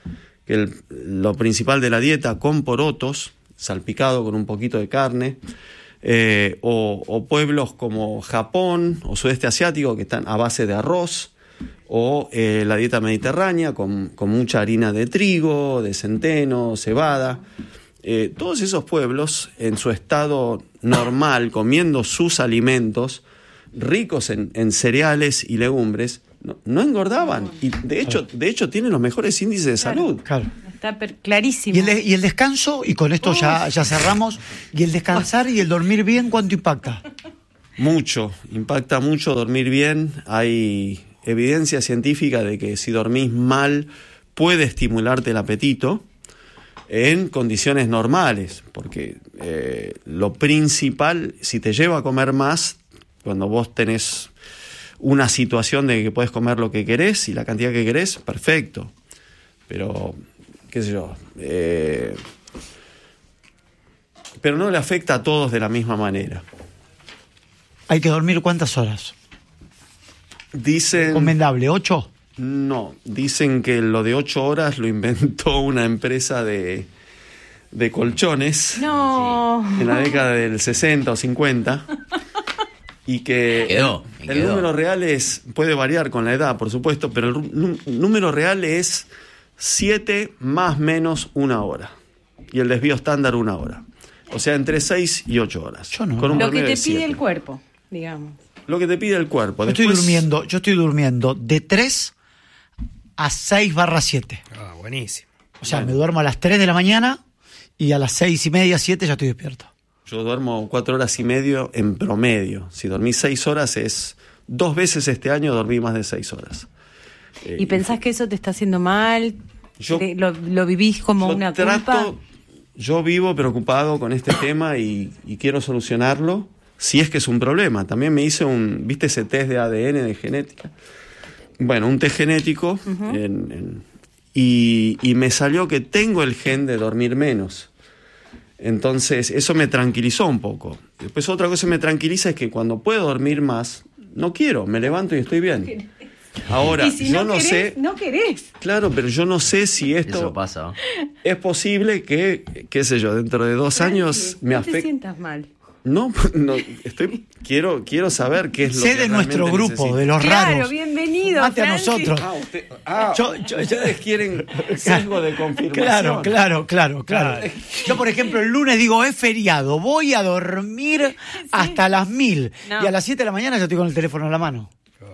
que el, lo principal de la dieta con porotos, salpicado con un poquito de carne, eh, o, o pueblos como Japón o sudeste asiático que están a base de arroz, o eh, la dieta mediterránea con, con mucha harina de trigo, de centeno, cebada. Eh, todos esos pueblos en su estado normal, comiendo sus alimentos ricos en, en cereales y legumbres, no, no engordaban, y de hecho, de hecho tienen los mejores índices de Claro. salud. Claro. Está per- clarísimo. ¿Y el, de- y el descanso, y con esto ya, ya cerramos, y el descansar y el dormir bien, ¿cuánto impacta? Mucho, impacta mucho dormir bien. Hay evidencia científica de que si dormís mal puede estimularte el apetito en condiciones normales, porque eh, lo principal, si te lleva a comer más, cuando vos tenés una situación de que podés comer lo que querés y la cantidad que querés, perfecto. Pero, qué sé yo, eh, pero no le afecta a todos de la misma manera. ¿Hay que dormir cuántas horas? Dicen... ¿Recomendable? ¿Ocho? No, dicen que lo de ocho horas lo inventó una empresa de, de colchones No. en la década del sesenta o cincuenta, y que Quedó, el, y el quedó. número real es, puede variar con la edad, por supuesto, pero el ru- nú- número real es siete más menos una hora, y el desvío estándar una hora. O sea, entre seis y ocho horas. Yo no. Con un Lo que promedio te de pide siete. el cuerpo, digamos. Lo que te pide el cuerpo. Yo estoy Después- durmiendo, yo estoy durmiendo de tres a seis barra siete. Ah, buenísimo. O sea, me duermo a las tres de la mañana y a las seis y media, siete ya estoy despierto. Yo duermo cuatro horas y medio en promedio. Si dormí seis horas es... Dos veces este año dormí más de seis horas. Eh, ¿Y pensás que eso te está haciendo mal? Yo- Te- lo, ¿Lo vivís como yo una trato- culpa? Yo vivo preocupado con este tema y, y quiero solucionarlo, si es que es un problema. También me hice un... ¿Viste ese test de A D N de genética? Bueno, un test genético en- en- y, y me salió que tengo el gen de dormir menos. Entonces, eso me tranquilizó un poco. Después otra cosa que me tranquiliza es que cuando puedo dormir más, no quiero, me levanto y estoy bien. Ahora, Y si yo no, no querés, sé... no querés. Claro, pero yo no sé si esto... Eso pasa. Es posible que, qué sé yo, dentro de dos años me No te afecte... sientas mal. No, no, estoy, quiero, quiero saber qué es lo Sé que de nuestro realmente grupo, necesito. de los Claro, raros. bienvenido, Mate a Francis. nosotros. Ah, usted- ah, Yo- yo- ustedes quieren sesgo de confirmación. Claro, claro, claro, claro. Yo, por ejemplo, el lunes digo, es feriado, voy a dormir hasta las mil. No. Y a las siete de la mañana ya estoy con el teléfono en la mano.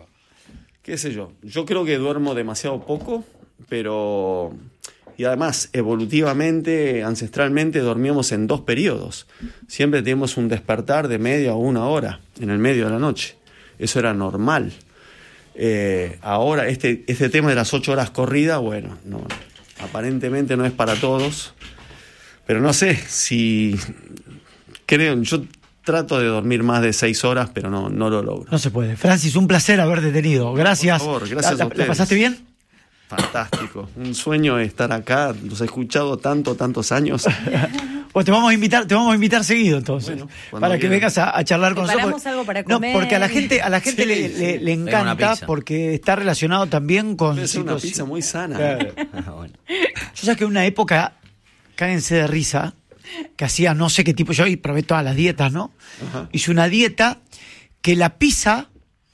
Qué sé yo, yo creo que duermo demasiado poco, pero... Y además, evolutivamente, ancestralmente, dormíamos en dos periodos. Siempre teníamos un despertar de media o una hora en el medio de la noche. Eso era normal. Eh, ahora, este, este tema de las ocho horas corridas, bueno, no, aparentemente no es para todos. Pero no sé si... Creo, yo trato de dormir más de seis horas, pero no, no lo logro. No se puede. Francis, un placer haberte tenido. Gracias. Por favor, gracias ¿La, a la- ustedes. ¿La pasaste bien? Fantástico. Un sueño estar acá. Los he escuchado tanto, tantos años. Pues te vamos a invitar, te vamos a invitar seguido entonces, Bueno, cuando para que quieran. vengas a, a charlar con Preparamos nosotros. algo para No, comer. porque a la gente, a la gente Sí, le, sí. le- le Venga, una encanta pizza. porque está relacionado también con Es una situaci- pizza muy sana. Claro. Ah, bueno. Yo sé que en una época, cáguense de risa, que hacía no sé qué tipo, yo y probé todas las dietas, ¿no? Ajá. Hice una dieta que la pizza,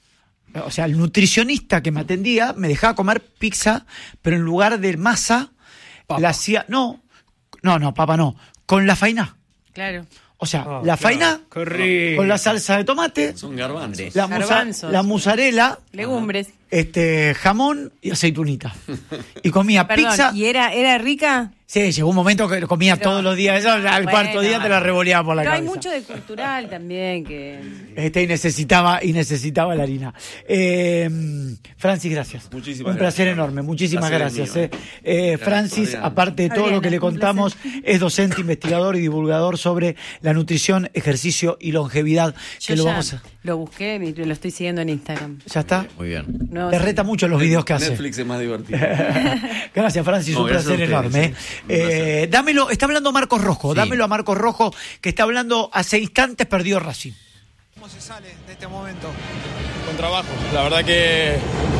o sea, el nutricionista que me atendía me dejaba comer pizza, pero en lugar de masa, la hacía, no, no, no, papa no, con la faina. Claro. O sea, Ah, la claro. faina Qué rico. con la salsa de tomate, Son garbanzos. la, musa- Garbanzos. la mozzarella, Legumbres. este jamón y aceitunita. Y comía Perdón, pizza. ¿y era, era rica? Sí, llegó un momento que comía Pero- todos los días. Eso, al Bueno, cuarto día te la revoleaba por la pero hay cabeza. mucho de cultural también que... Este, y necesitaba, y necesitaba la harina. Eh, Francis, gracias. Muchísimas Un placer gracias. enorme. Muchísimas Placer es gracias. mío, eh. Eh, Gracias, Francis, Adriana. aparte de todo Adriana, lo que le un contamos, es docente, investigador y divulgador sobre la nutrición, ejercicio y longevidad. Que Yo lo ya vamos a. lo busqué y lo estoy siguiendo en Instagram. ¿Ya está? Muy bien. No, Te reta mucho los videos que hace. Netflix es más divertido. Gracias, Francis, No, un gracias placer a ustedes, enorme. sí. Un Eh, placer. dámelo, está hablando Marcos Rojo, Sí. dámelo a Marcos Rojo, que está hablando hace instantes, perdió Racing. ¿Cómo se sale de este momento? Con trabajo. La verdad que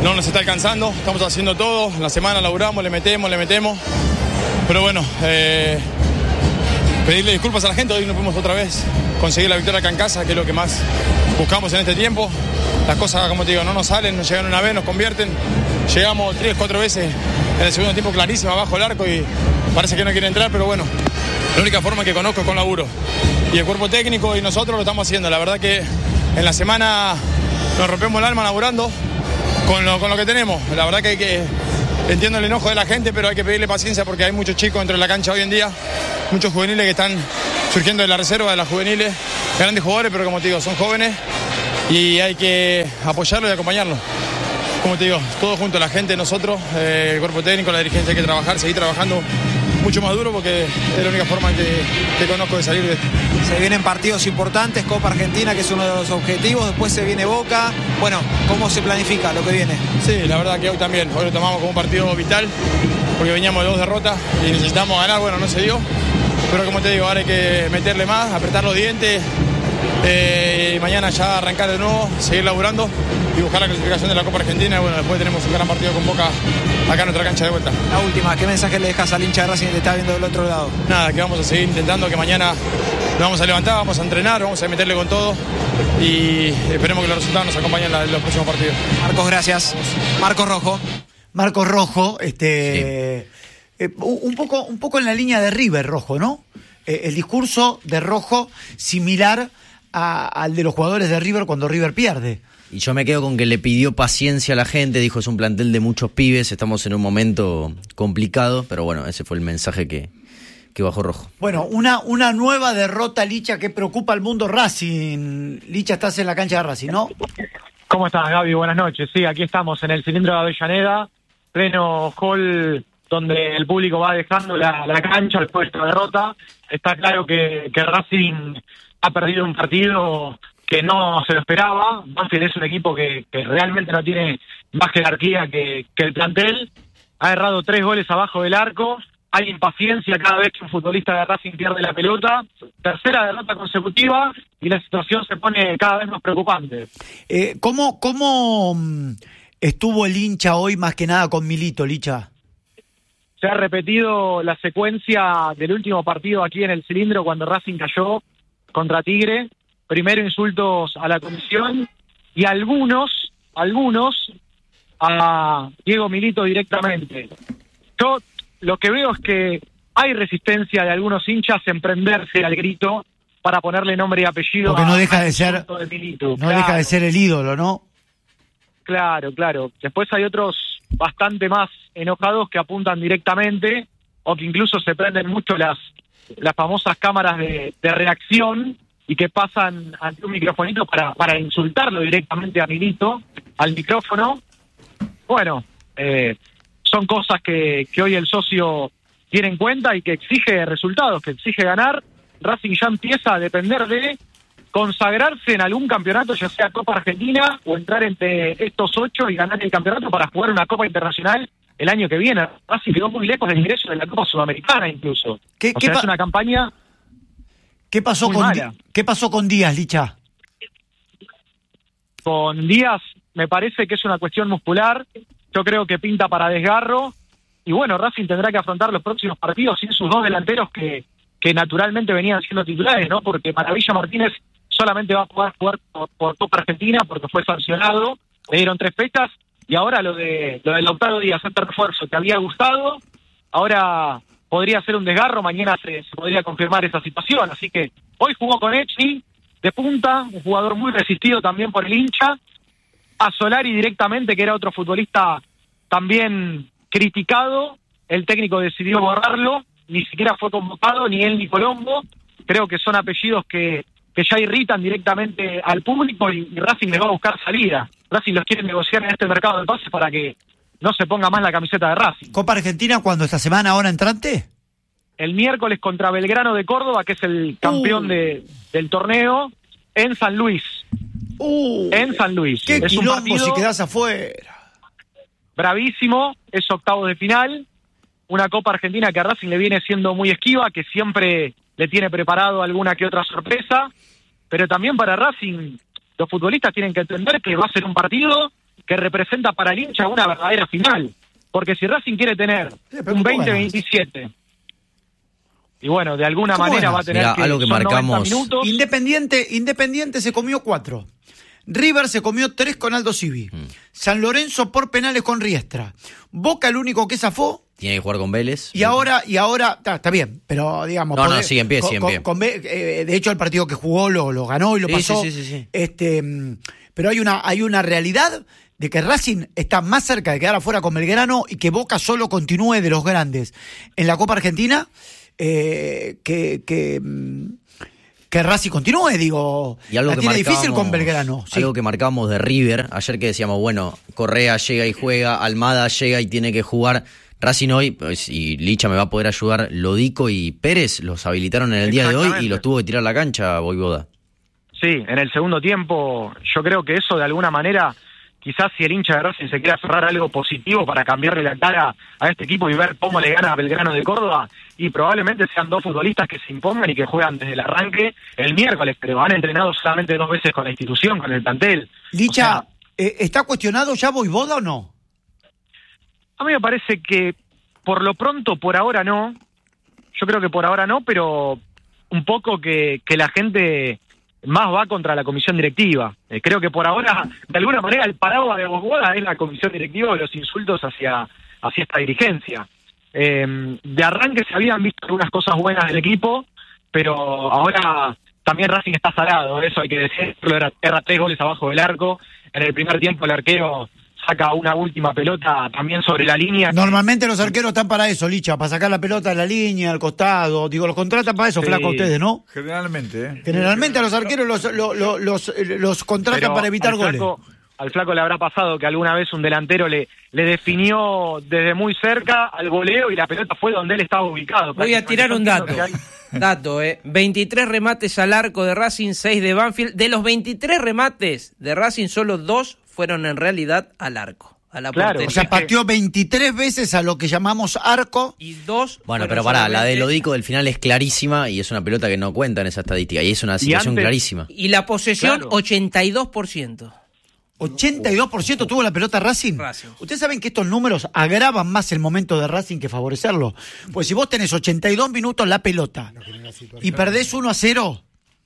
no nos está alcanzando, estamos haciendo todo, en la semana laburamos, le metemos, le metemos, pero bueno, eh, pedirle disculpas a la gente, hoy no pudimos otra vez conseguir la victoria acá en casa, que es lo que más buscamos en este tiempo. Las cosas, como te digo, no nos salen, nos llegan una vez, nos convierten, llegamos tres, cuatro veces en el segundo tiempo clarísimo abajo del arco y parece que no quiere entrar, pero bueno, la única forma que conozco es con laburo. Y el cuerpo técnico y nosotros lo estamos haciendo. La verdad que en la semana nos rompemos el alma laburando con lo, con lo que tenemos. La verdad que hay que... Entiendo el enojo de la gente, pero hay que pedirle paciencia porque hay muchos chicos dentro de la cancha hoy en día, muchos juveniles que están surgiendo de la reserva de las juveniles, grandes jugadores, pero como te digo, son jóvenes y hay que apoyarlos y acompañarlos. Como te digo, todos juntos, la gente, nosotros, eh, el cuerpo técnico, la dirigencia, hay que trabajar, seguir trabajando mucho más duro porque es la única forma que, que conozco de salir de esto. Se vienen partidos importantes, Copa Argentina, que es uno de los objetivos, después se viene Boca. Bueno, ¿cómo se planifica lo que viene? Sí, la verdad que hoy también, hoy lo tomamos como un partido vital, porque veníamos de dos derrotas y necesitamos ganar, bueno, no se dio, pero como te digo, ahora hay que meterle más, apretar los dientes, eh, y mañana ya arrancar de nuevo, seguir laburando y buscar la clasificación de la Copa Argentina y bueno, después tenemos un gran partido con Boca acá en nuestra cancha de vuelta. La última, ¿qué mensaje le dejas al hincha de Racing que te está viendo del otro lado? Nada, que vamos a seguir intentando, que mañana nos vamos a levantar, vamos a entrenar, vamos a meterle con todo y esperemos que los resultados nos acompañen en los próximos partidos. Marcos, gracias. Marcos Rojo. Marcos Rojo, este sí. eh, un poco, un poco en la línea de River, Rojo, ¿no? Eh, el discurso de Rojo similar a, al de los jugadores de River cuando River pierde. Y yo me quedo con que le pidió paciencia a la gente, dijo es un plantel de muchos pibes, estamos en un momento complicado, pero bueno, ese fue el mensaje que, que bajó Rojo. Bueno, una, una nueva derrota, Licha, que preocupa al mundo Racing. Licha, estás en la cancha de Racing, ¿no? ¿Cómo estás, Gaby? Buenas noches. Sí, aquí estamos en el cilindro de Avellaneda, pleno hall donde el público va dejando la, la cancha después de esta derrota. Está claro que, que Racing ha perdido un partido que no se lo esperaba. Banfield es un equipo que, que realmente no tiene más jerarquía que, que el plantel. Ha errado tres goles abajo del arco. Hay impaciencia cada vez que un futbolista de Racing pierde la pelota. Tercera derrota consecutiva y la situación se pone cada vez más preocupante. Eh, ¿Cómo, cómo estuvo el hincha hoy más que nada con Milito, Licha? Se ha repetido la secuencia del último partido aquí en el cilindro cuando Racing cayó contra Tigre. Primero insultos a la comisión y algunos, algunos a Diego Milito directamente. Yo lo que veo es que hay resistencia de algunos hinchas en prenderse al grito para ponerle nombre y apellido. Porque no a, deja de ser, de Milito. no Claro. deja de ser el ídolo, ¿no? Claro, claro. Después hay otros bastante más enojados que apuntan directamente o que incluso se prenden mucho las, las famosas cámaras de, de reacción y que pasan ante un microfonito para, para insultarlo directamente a Milito, al micrófono. Bueno, eh, son cosas que, que hoy el socio tiene en cuenta y que exige resultados, que exige ganar. Racing ya empieza a depender de consagrarse en algún campeonato, ya sea Copa Argentina o entrar entre estos ocho y ganar el campeonato para jugar una Copa Internacional el año que viene. Racing quedó muy lejos del ingreso de la Copa Sudamericana incluso. ¿Qué, o qué sea, pa- es una campaña... ¿Qué pasó, Muy con, mala. Di- ¿Qué pasó con Díaz, Licha? Con Díaz me parece que es una cuestión muscular. Yo creo que pinta para desgarro. Y bueno, Racing tendrá que afrontar los próximos partidos sin sus dos delanteros que, que naturalmente venían siendo titulares, ¿no? Porque Maravilla Martínez solamente va a poder jugar por, por Copa Argentina porque fue sancionado. Le dieron tres fechas. Y ahora lo de lo del Lautaro Díaz, este refuerzo que había gustado, ahora podría ser un desgarro, mañana se, se podría confirmar esa situación. Así que hoy jugó con Echny de punta, un jugador muy resistido también por el hincha. A Solari directamente, que era otro futbolista también criticado, el técnico decidió borrarlo, ni siquiera fue convocado, ni él ni Colombo. Creo que son apellidos que, que ya irritan directamente al público y, y Racing les va a buscar salida. Racing los quiere negociar en este mercado de pases para que no se ponga más la camiseta de Racing. ¿Copa Argentina cuándo? ¿Esta semana, ahora entrante? El miércoles contra Belgrano de Córdoba, que es el campeón Uh. de, del torneo, en San Luis. Uh, En San Luis. ¡Qué Es un quilombo partido si quedás afuera! bravísimo, es octavos de final, una Copa Argentina que a Racing le viene siendo muy esquiva, que siempre le tiene preparado alguna que otra sorpresa, pero también para Racing los futbolistas tienen que entender que va a ser un partido que representa para el hincha una verdadera final. Porque si Racing quiere tener sí, un veinte veintisiete, y bueno, de alguna manera ganas? va a tener Mirá, que, algo que son marcamos. noventa minutos. Independiente, Independiente se comió cuatro. River se comió tres con Aldo Civi. Mm. San Lorenzo por penales con Riestra. Boca el único que zafó. Tiene que jugar con Vélez. Y ahora, y ahora, está, está bien, pero digamos... No, poder, no, sigue en pie, con, sigue en con, pie. Con, eh, de hecho, el partido que jugó lo, lo ganó y lo sí, pasó. Sí, sí, sí, sí. Este, pero hay una, hay una realidad de que Racing está más cerca de quedar afuera con Belgrano y que Boca solo continúe de los grandes en la Copa Argentina eh, que... que que Racing continúe, digo, y algo la que tiene difícil con Belgrano. Sí. Algo que marcamos de River, ayer que decíamos, bueno, Correa llega y juega, Almada llega y tiene que jugar. Racing hoy, pues, y Licha me va a poder ayudar, Lodico y Pérez los habilitaron en el día de hoy y los tuvo que tirar a la cancha, Voivoda. Sí, en el segundo tiempo, yo creo que eso de alguna manera, quizás si el hincha de Racing se quiere aferrar a algo positivo para cambiarle la cara a este equipo y ver cómo le gana a Belgrano de Córdoba, y probablemente sean dos futbolistas que se impongan y que juegan desde el arranque el miércoles, pero han entrenado solamente dos veces con la institución, con el plantel. Licha, o sea, eh, ¿está cuestionado ya Voivoda o no? A mí me parece que por lo pronto, por ahora no, yo creo que por ahora no, pero un poco que, que la gente más va contra la comisión directiva. Eh, creo que por ahora, de alguna manera, el paraguas de Voivoda es la comisión directiva de los insultos hacia, hacia esta dirigencia. Eh, de arranque se habían visto algunas cosas buenas del equipo, pero ahora también Racing está salado, eso hay que decirlo, era, era tres goles abajo del arco. En el primer tiempo el arquero saca una última pelota también sobre la línea. Normalmente los arqueros están para eso, Licha, para sacar la pelota de la línea, al costado. Digo, los contratan para eso, sí. Flaco, ustedes, ¿no? Generalmente, ¿eh? Generalmente a los arqueros los, los, los, los, los contratan Pero para evitar al goles. Flaco, al Flaco le habrá pasado que alguna vez un delantero le, le definió desde muy cerca al goleo y la pelota fue donde él estaba ubicado. Voy a tirar un dato. Dato, eh. veintitrés remates al arco de Racing, seis de Banfield. De los veintitrés remates de Racing, solo dos fueron en realidad al arco. A la claro, o sea, pateó veintitrés veces a lo que llamamos arco. Y dos. Bueno, pero pará, la de Lodico del final es clarísima y es una pelota que no cuenta en esa estadística. Y es una situación antes, clarísima. Y la posesión, claro. ochenta y dos por ciento. ochenta y dos por ciento tuvo la pelota Racing. Racing. Ustedes saben que estos números agravan más el momento de Racing que favorecerlo. Pues si vos tenés ochenta y dos minutos la pelota y perdés uno a cero,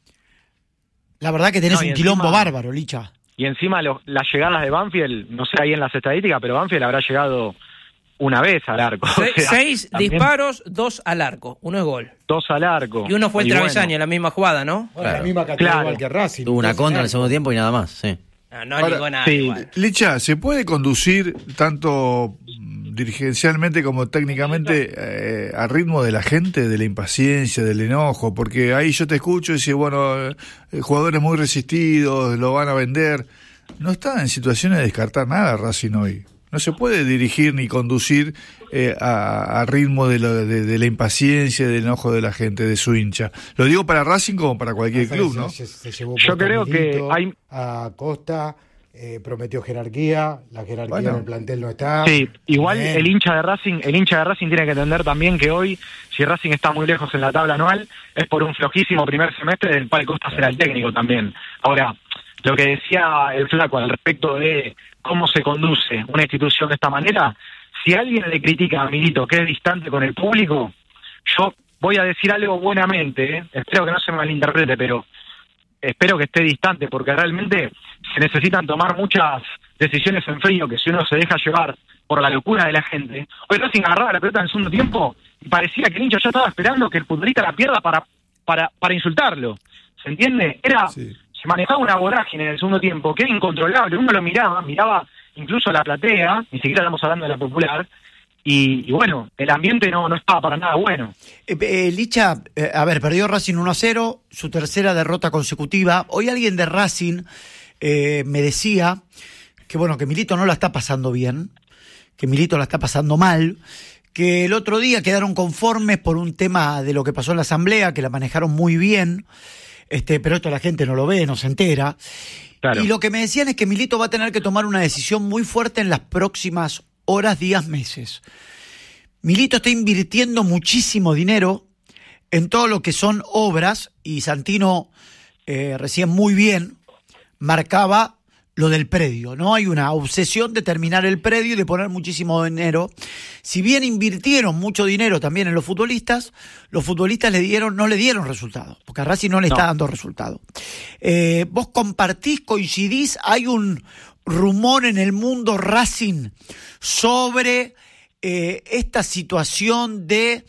la verdad que tenés no, un encima, quilombo bárbaro, Licha. Y encima los, las llegadas de Banfield, no sé ahí en las estadísticas, pero Banfield habrá llegado una vez al arco. Se, o sea, seis también, disparos, dos al arco. Uno es gol. Dos al arco. Y uno fue el travesaño, bueno. en la misma jugada, ¿no? Bueno, claro. La misma categoría claro. igual que Racing. Tuvo una contra en el segundo tiempo y nada más, sí. No, no Ahora, digo nada. Sí. Igual. Licha, ¿se puede conducir tanto dirigencialmente como técnicamente eh, al ritmo de la gente, de la impaciencia, del enojo? Porque ahí yo te escucho y decís, bueno, eh, jugadores muy resistidos, lo van a vender. No está en situaciones de descartar nada Racing hoy. No se puede dirigir ni conducir eh, a, a ritmo de, lo, de, de la impaciencia, del enojo de la gente, de su hincha. Lo digo para Racing como para cualquier club, ¿no? Se, se llevó Yo creo que hay... a Costa, eh, prometió jerarquía, la jerarquía bueno. en el plantel no está. Sí, igual Bien. el hincha de Racing, el hincha de Racing tiene que entender también que hoy, si Racing está muy lejos en la tabla anual, es por un flojísimo primer semestre del cual Costa será el técnico también. Ahora, lo que decía el Flaco al respecto de cómo se conduce una institución de esta manera, si alguien le critica a Milito que es distante con el público, yo voy a decir algo buenamente, ¿eh? Espero que no se me malinterprete, pero espero que esté distante, porque realmente se necesitan tomar muchas decisiones en frío, que si uno se deja llevar por la locura de la gente. Hoy Racing agarraba la pelota en el segundo tiempo y parecía que el hincha ya estaba esperando que el futbolista la pierda para, para, para insultarlo. ¿Se entiende? Era... Sí. Se manejaba una vorágine en el segundo tiempo que era incontrolable. Uno lo miraba, miraba incluso la platea, ni siquiera estamos hablando de la popular, y, y bueno, el ambiente no, no estaba para nada bueno. Eh, eh, Licha, eh, a ver, perdió Racing uno a cero, su tercera derrota consecutiva. Hoy alguien de Racing eh, me decía que bueno, que Milito no la está pasando bien, que Milito la está pasando mal, que el otro día quedaron conformes por un tema de lo que pasó en la asamblea, que la manejaron muy bien. Este, pero esto la gente no lo ve, no se entera. Claro. Y lo que me decían es que Milito va a tener que tomar una decisión muy fuerte en las próximas horas, días, meses. Milito está invirtiendo muchísimo dinero en todo lo que son obras, y Santino eh, recién muy bien marcaba lo del predio, ¿no? Hay una obsesión de terminar el predio y de poner muchísimo dinero. Si bien invirtieron mucho dinero también en los futbolistas, los futbolistas le dieron, no le dieron resultados, porque a Racing no le no. está dando resultados. Eh, ¿Vos compartís, coincidís? Hay un rumor en el mundo Racing sobre eh, esta situación de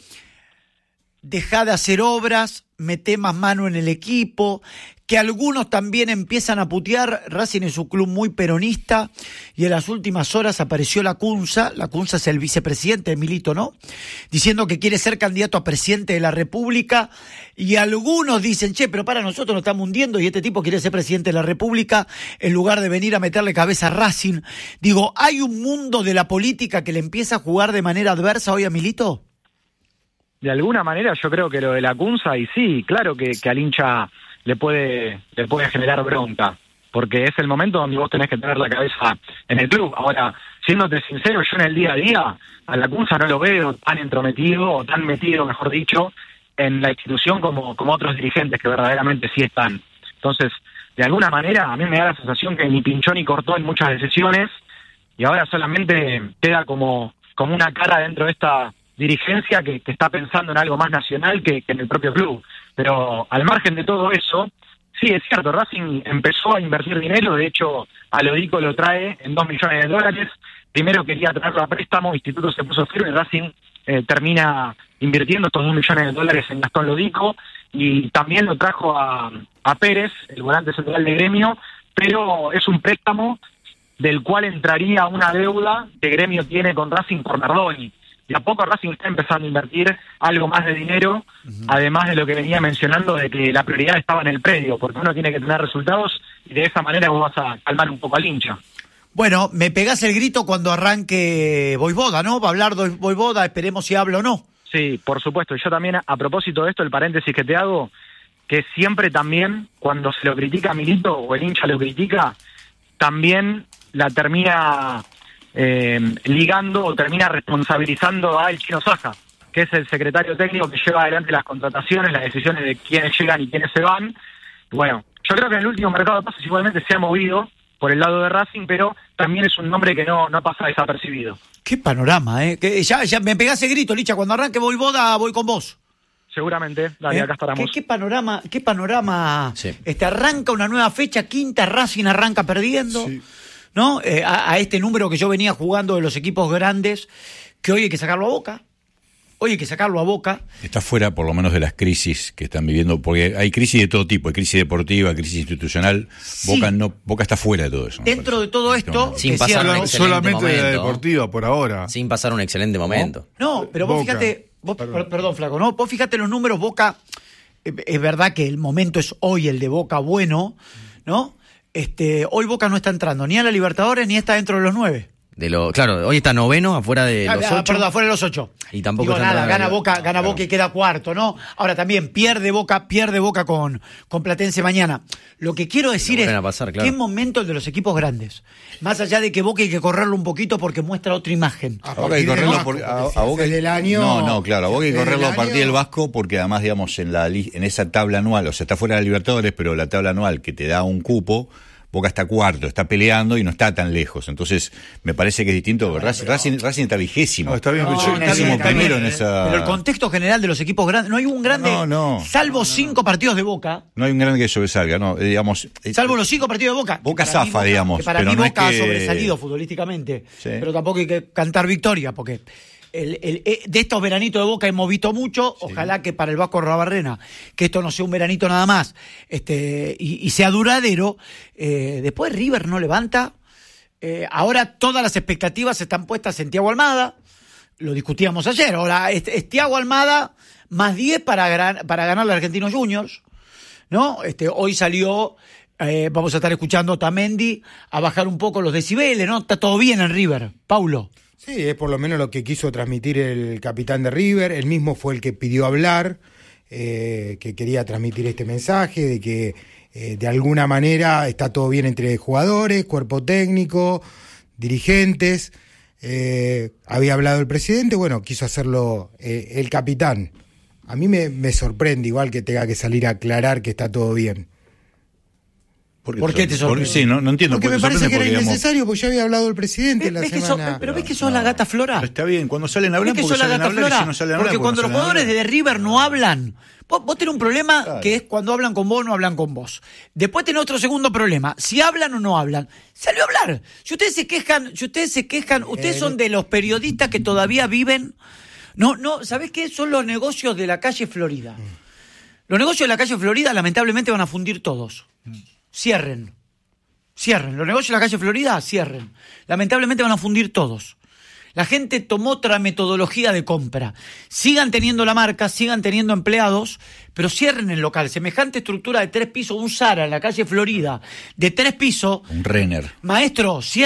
dejar de hacer obras, meter más mano en el equipo, que algunos también empiezan a putear. Racing es un club muy peronista y en las últimas horas apareció la Cunza, la Cunza es el vicepresidente de Milito, ¿no? Diciendo que quiere ser candidato a presidente de la República, y algunos dicen, che, pero para, nosotros nos estamos hundiendo y este tipo quiere ser presidente de la República en lugar de venir a meterle cabeza a Racing. Digo, ¿hay un mundo de la política que le empieza a jugar de manera adversa hoy a Milito? De alguna manera yo creo que lo de la Cunza, y sí, claro que, que al hincha le puede le puede generar bronca, porque es el momento donde vos tenés que tener la cabeza en el club. Ahora, siéndote sincero, yo en el día a día a la Cunza no lo veo tan entrometido, o tan metido, mejor dicho, en la institución como, como otros dirigentes que verdaderamente sí están. Entonces, de alguna manera, a mí me da la sensación que ni pinchó ni cortó en muchas decisiones, y ahora solamente queda como, como una cara dentro de esta dirigencia que, que está pensando en algo más nacional que, que en el propio club. Pero al margen de todo eso, sí, es cierto, Racing empezó a invertir dinero. De hecho, a Lodico lo trae en dos millones de dólares. Primero quería traerlo a préstamo, Instituto se puso firme y Racing eh, termina invirtiendo estos dos millones de dólares en Gastón Lodico, y también lo trajo a, a Pérez, el volante central de Gremio, pero es un préstamo del cual entraría una deuda que Gremio tiene con Racing por Nardoni. Y a poco Racing está empezando a invertir algo más de dinero, uh-huh. además de lo que venía mencionando de que la prioridad estaba en el predio, porque uno tiene que tener resultados y de esa manera vos vas a calmar un poco al hincha. Bueno, me pegás el grito cuando arranque Voivoda, ¿no? Va a hablar de Voivoda, esperemos si habla o no. Sí, por supuesto. Yo también, a propósito de esto, el paréntesis que te hago, que siempre también, cuando se lo critica a Milito o el hincha lo critica, también la termina... Eh, ligando o termina responsabilizando a el Chino Saja, que es el secretario técnico que lleva adelante las contrataciones, las decisiones de quiénes llegan y quiénes se van. Bueno, yo creo que en el último mercado de pases igualmente se ha movido por el lado de Racing, pero también es un nombre que no, no pasa desapercibido. Qué panorama, ¿eh? Que ya, ya me pegás el grito, Licha, cuando arranque Voivoda voy con vos. Seguramente, dale, ¿Eh? acá estaremos. ¿Qué, qué panorama, qué panorama? Sí. Este, arranca una nueva fecha, quinta, Racing arranca perdiendo. Sí. ¿No? Eh, a, a este número que yo venía jugando de los equipos grandes, que hoy hay que sacarlo a Boca. Hoy hay que sacarlo a Boca. Está fuera, por lo menos, de las crisis que están viviendo, porque hay crisis de todo tipo, hay crisis deportiva, crisis institucional. Sí. Boca no, Boca está fuera de todo eso. Dentro de todo esto, sin pasar un excelente solamente momento, de la deportiva por ahora. Sin pasar un excelente momento. No, no pero vos Boca. fíjate, vos, perdón. perdón, Flaco, ¿no? Vos fíjate los números, Boca, eh, es verdad que el momento es hoy el de Boca bueno, ¿no? Este, hoy Boca no está entrando ni a la Libertadores ni está dentro de los nueve. De lo, claro, hoy está noveno, afuera de ah, los ocho. Perdón, afuera de los ocho. Y tampoco Digo, nada, gana Boca, gana claro. Boca y queda cuarto, ¿no? Ahora también pierde Boca, pierde Boca con, con Platense mañana. Lo que quiero decir es, pasar, claro. ¿qué momento el de los equipos grandes? Más allá de que Boca hay que correrlo un poquito porque muestra otra imagen. A Boca hay que correrlo por, a, a Boca del año. No, no, claro, a Boca hay que correrlo a partir del Vasco, porque además, digamos, en la en esa tabla anual, o sea, está fuera de la Libertadores, pero la tabla anual que te da un cupo, Boca está cuarto, está peleando y no está tan lejos. Entonces, me parece que es distinto. No, Racing, Racing, Racing está vigésimo. No, está bien, no, yo, está bien, primero en esa... Pero el contexto general de los equipos grandes, no hay un grande, no, no, salvo no, no, cinco partidos de Boca. No hay un grande que sobresalga, no, digamos... Salvo los cinco partidos de Boca. Boca zafa, Boca, digamos. Que para pero mí no Boca es que... ha sobresalido futbolísticamente. Sí. Pero tampoco hay que cantar victoria, porque... El, el, de estos veranitos de Boca hemos visto mucho, sí. Ojalá que para el Vasco Rabarrena, que esto no sea un veranito nada más, este y, y sea duradero. Eh, después River no levanta, eh, ahora todas las expectativas están puestas en Thiago Almada, lo discutíamos ayer, ahora es, es Thiago Almada más diez para, gran, para ganar la Argentinos Juniors, ¿no? Este, hoy salió, eh, vamos a estar escuchando a Otamendi a bajar un poco los decibeles, ¿no? Está todo bien en River, Paulo. Sí, es por lo menos lo que quiso transmitir el capitán de River. Él mismo fue el que pidió hablar, eh, que quería transmitir este mensaje de que eh, de alguna manera está todo bien entre jugadores, cuerpo técnico, dirigentes. Eh, había hablado el presidente, bueno, quiso hacerlo eh, el capitán. A mí me, me sorprende igual que tenga que salir a aclarar que está todo bien. ¿Por qué te sorprende? Sí, no, no entiendo. Porque me parece que era digamos, innecesario, porque ya había hablado el presidente la ¿Ves que semana. sos- pero ves que sos la gata Flora. Pero está bien, cuando salen a hablar, ¿Ves que porque sos la salen a gata hablar, y Flora? si no salen a hablar, Porque cuando no los salen a jugadores hablar. de River no hablan, vos, vos tenés un problema Claro. que es cuando hablan con vos no hablan con vos. Después tenés otro segundo problema, si hablan o no hablan. Salió a hablar. Si ustedes se quejan, si ustedes se quejan, ustedes son de los periodistas que todavía viven. No, no, ¿sabés qué? Son los negocios de la calle Florida. Los negocios de la calle Florida lamentablemente van a fundir todos. Cierren. Cierren. Los negocios de la calle Florida, cierren. Lamentablemente van a fundir todos. La gente tomó otra metodología de compra. Sigan teniendo la marca, sigan teniendo empleados, pero cierren el local. Semejante estructura de tres pisos, un Zara en la calle Florida, de tres pisos. Un Renner. Maestro, cierren.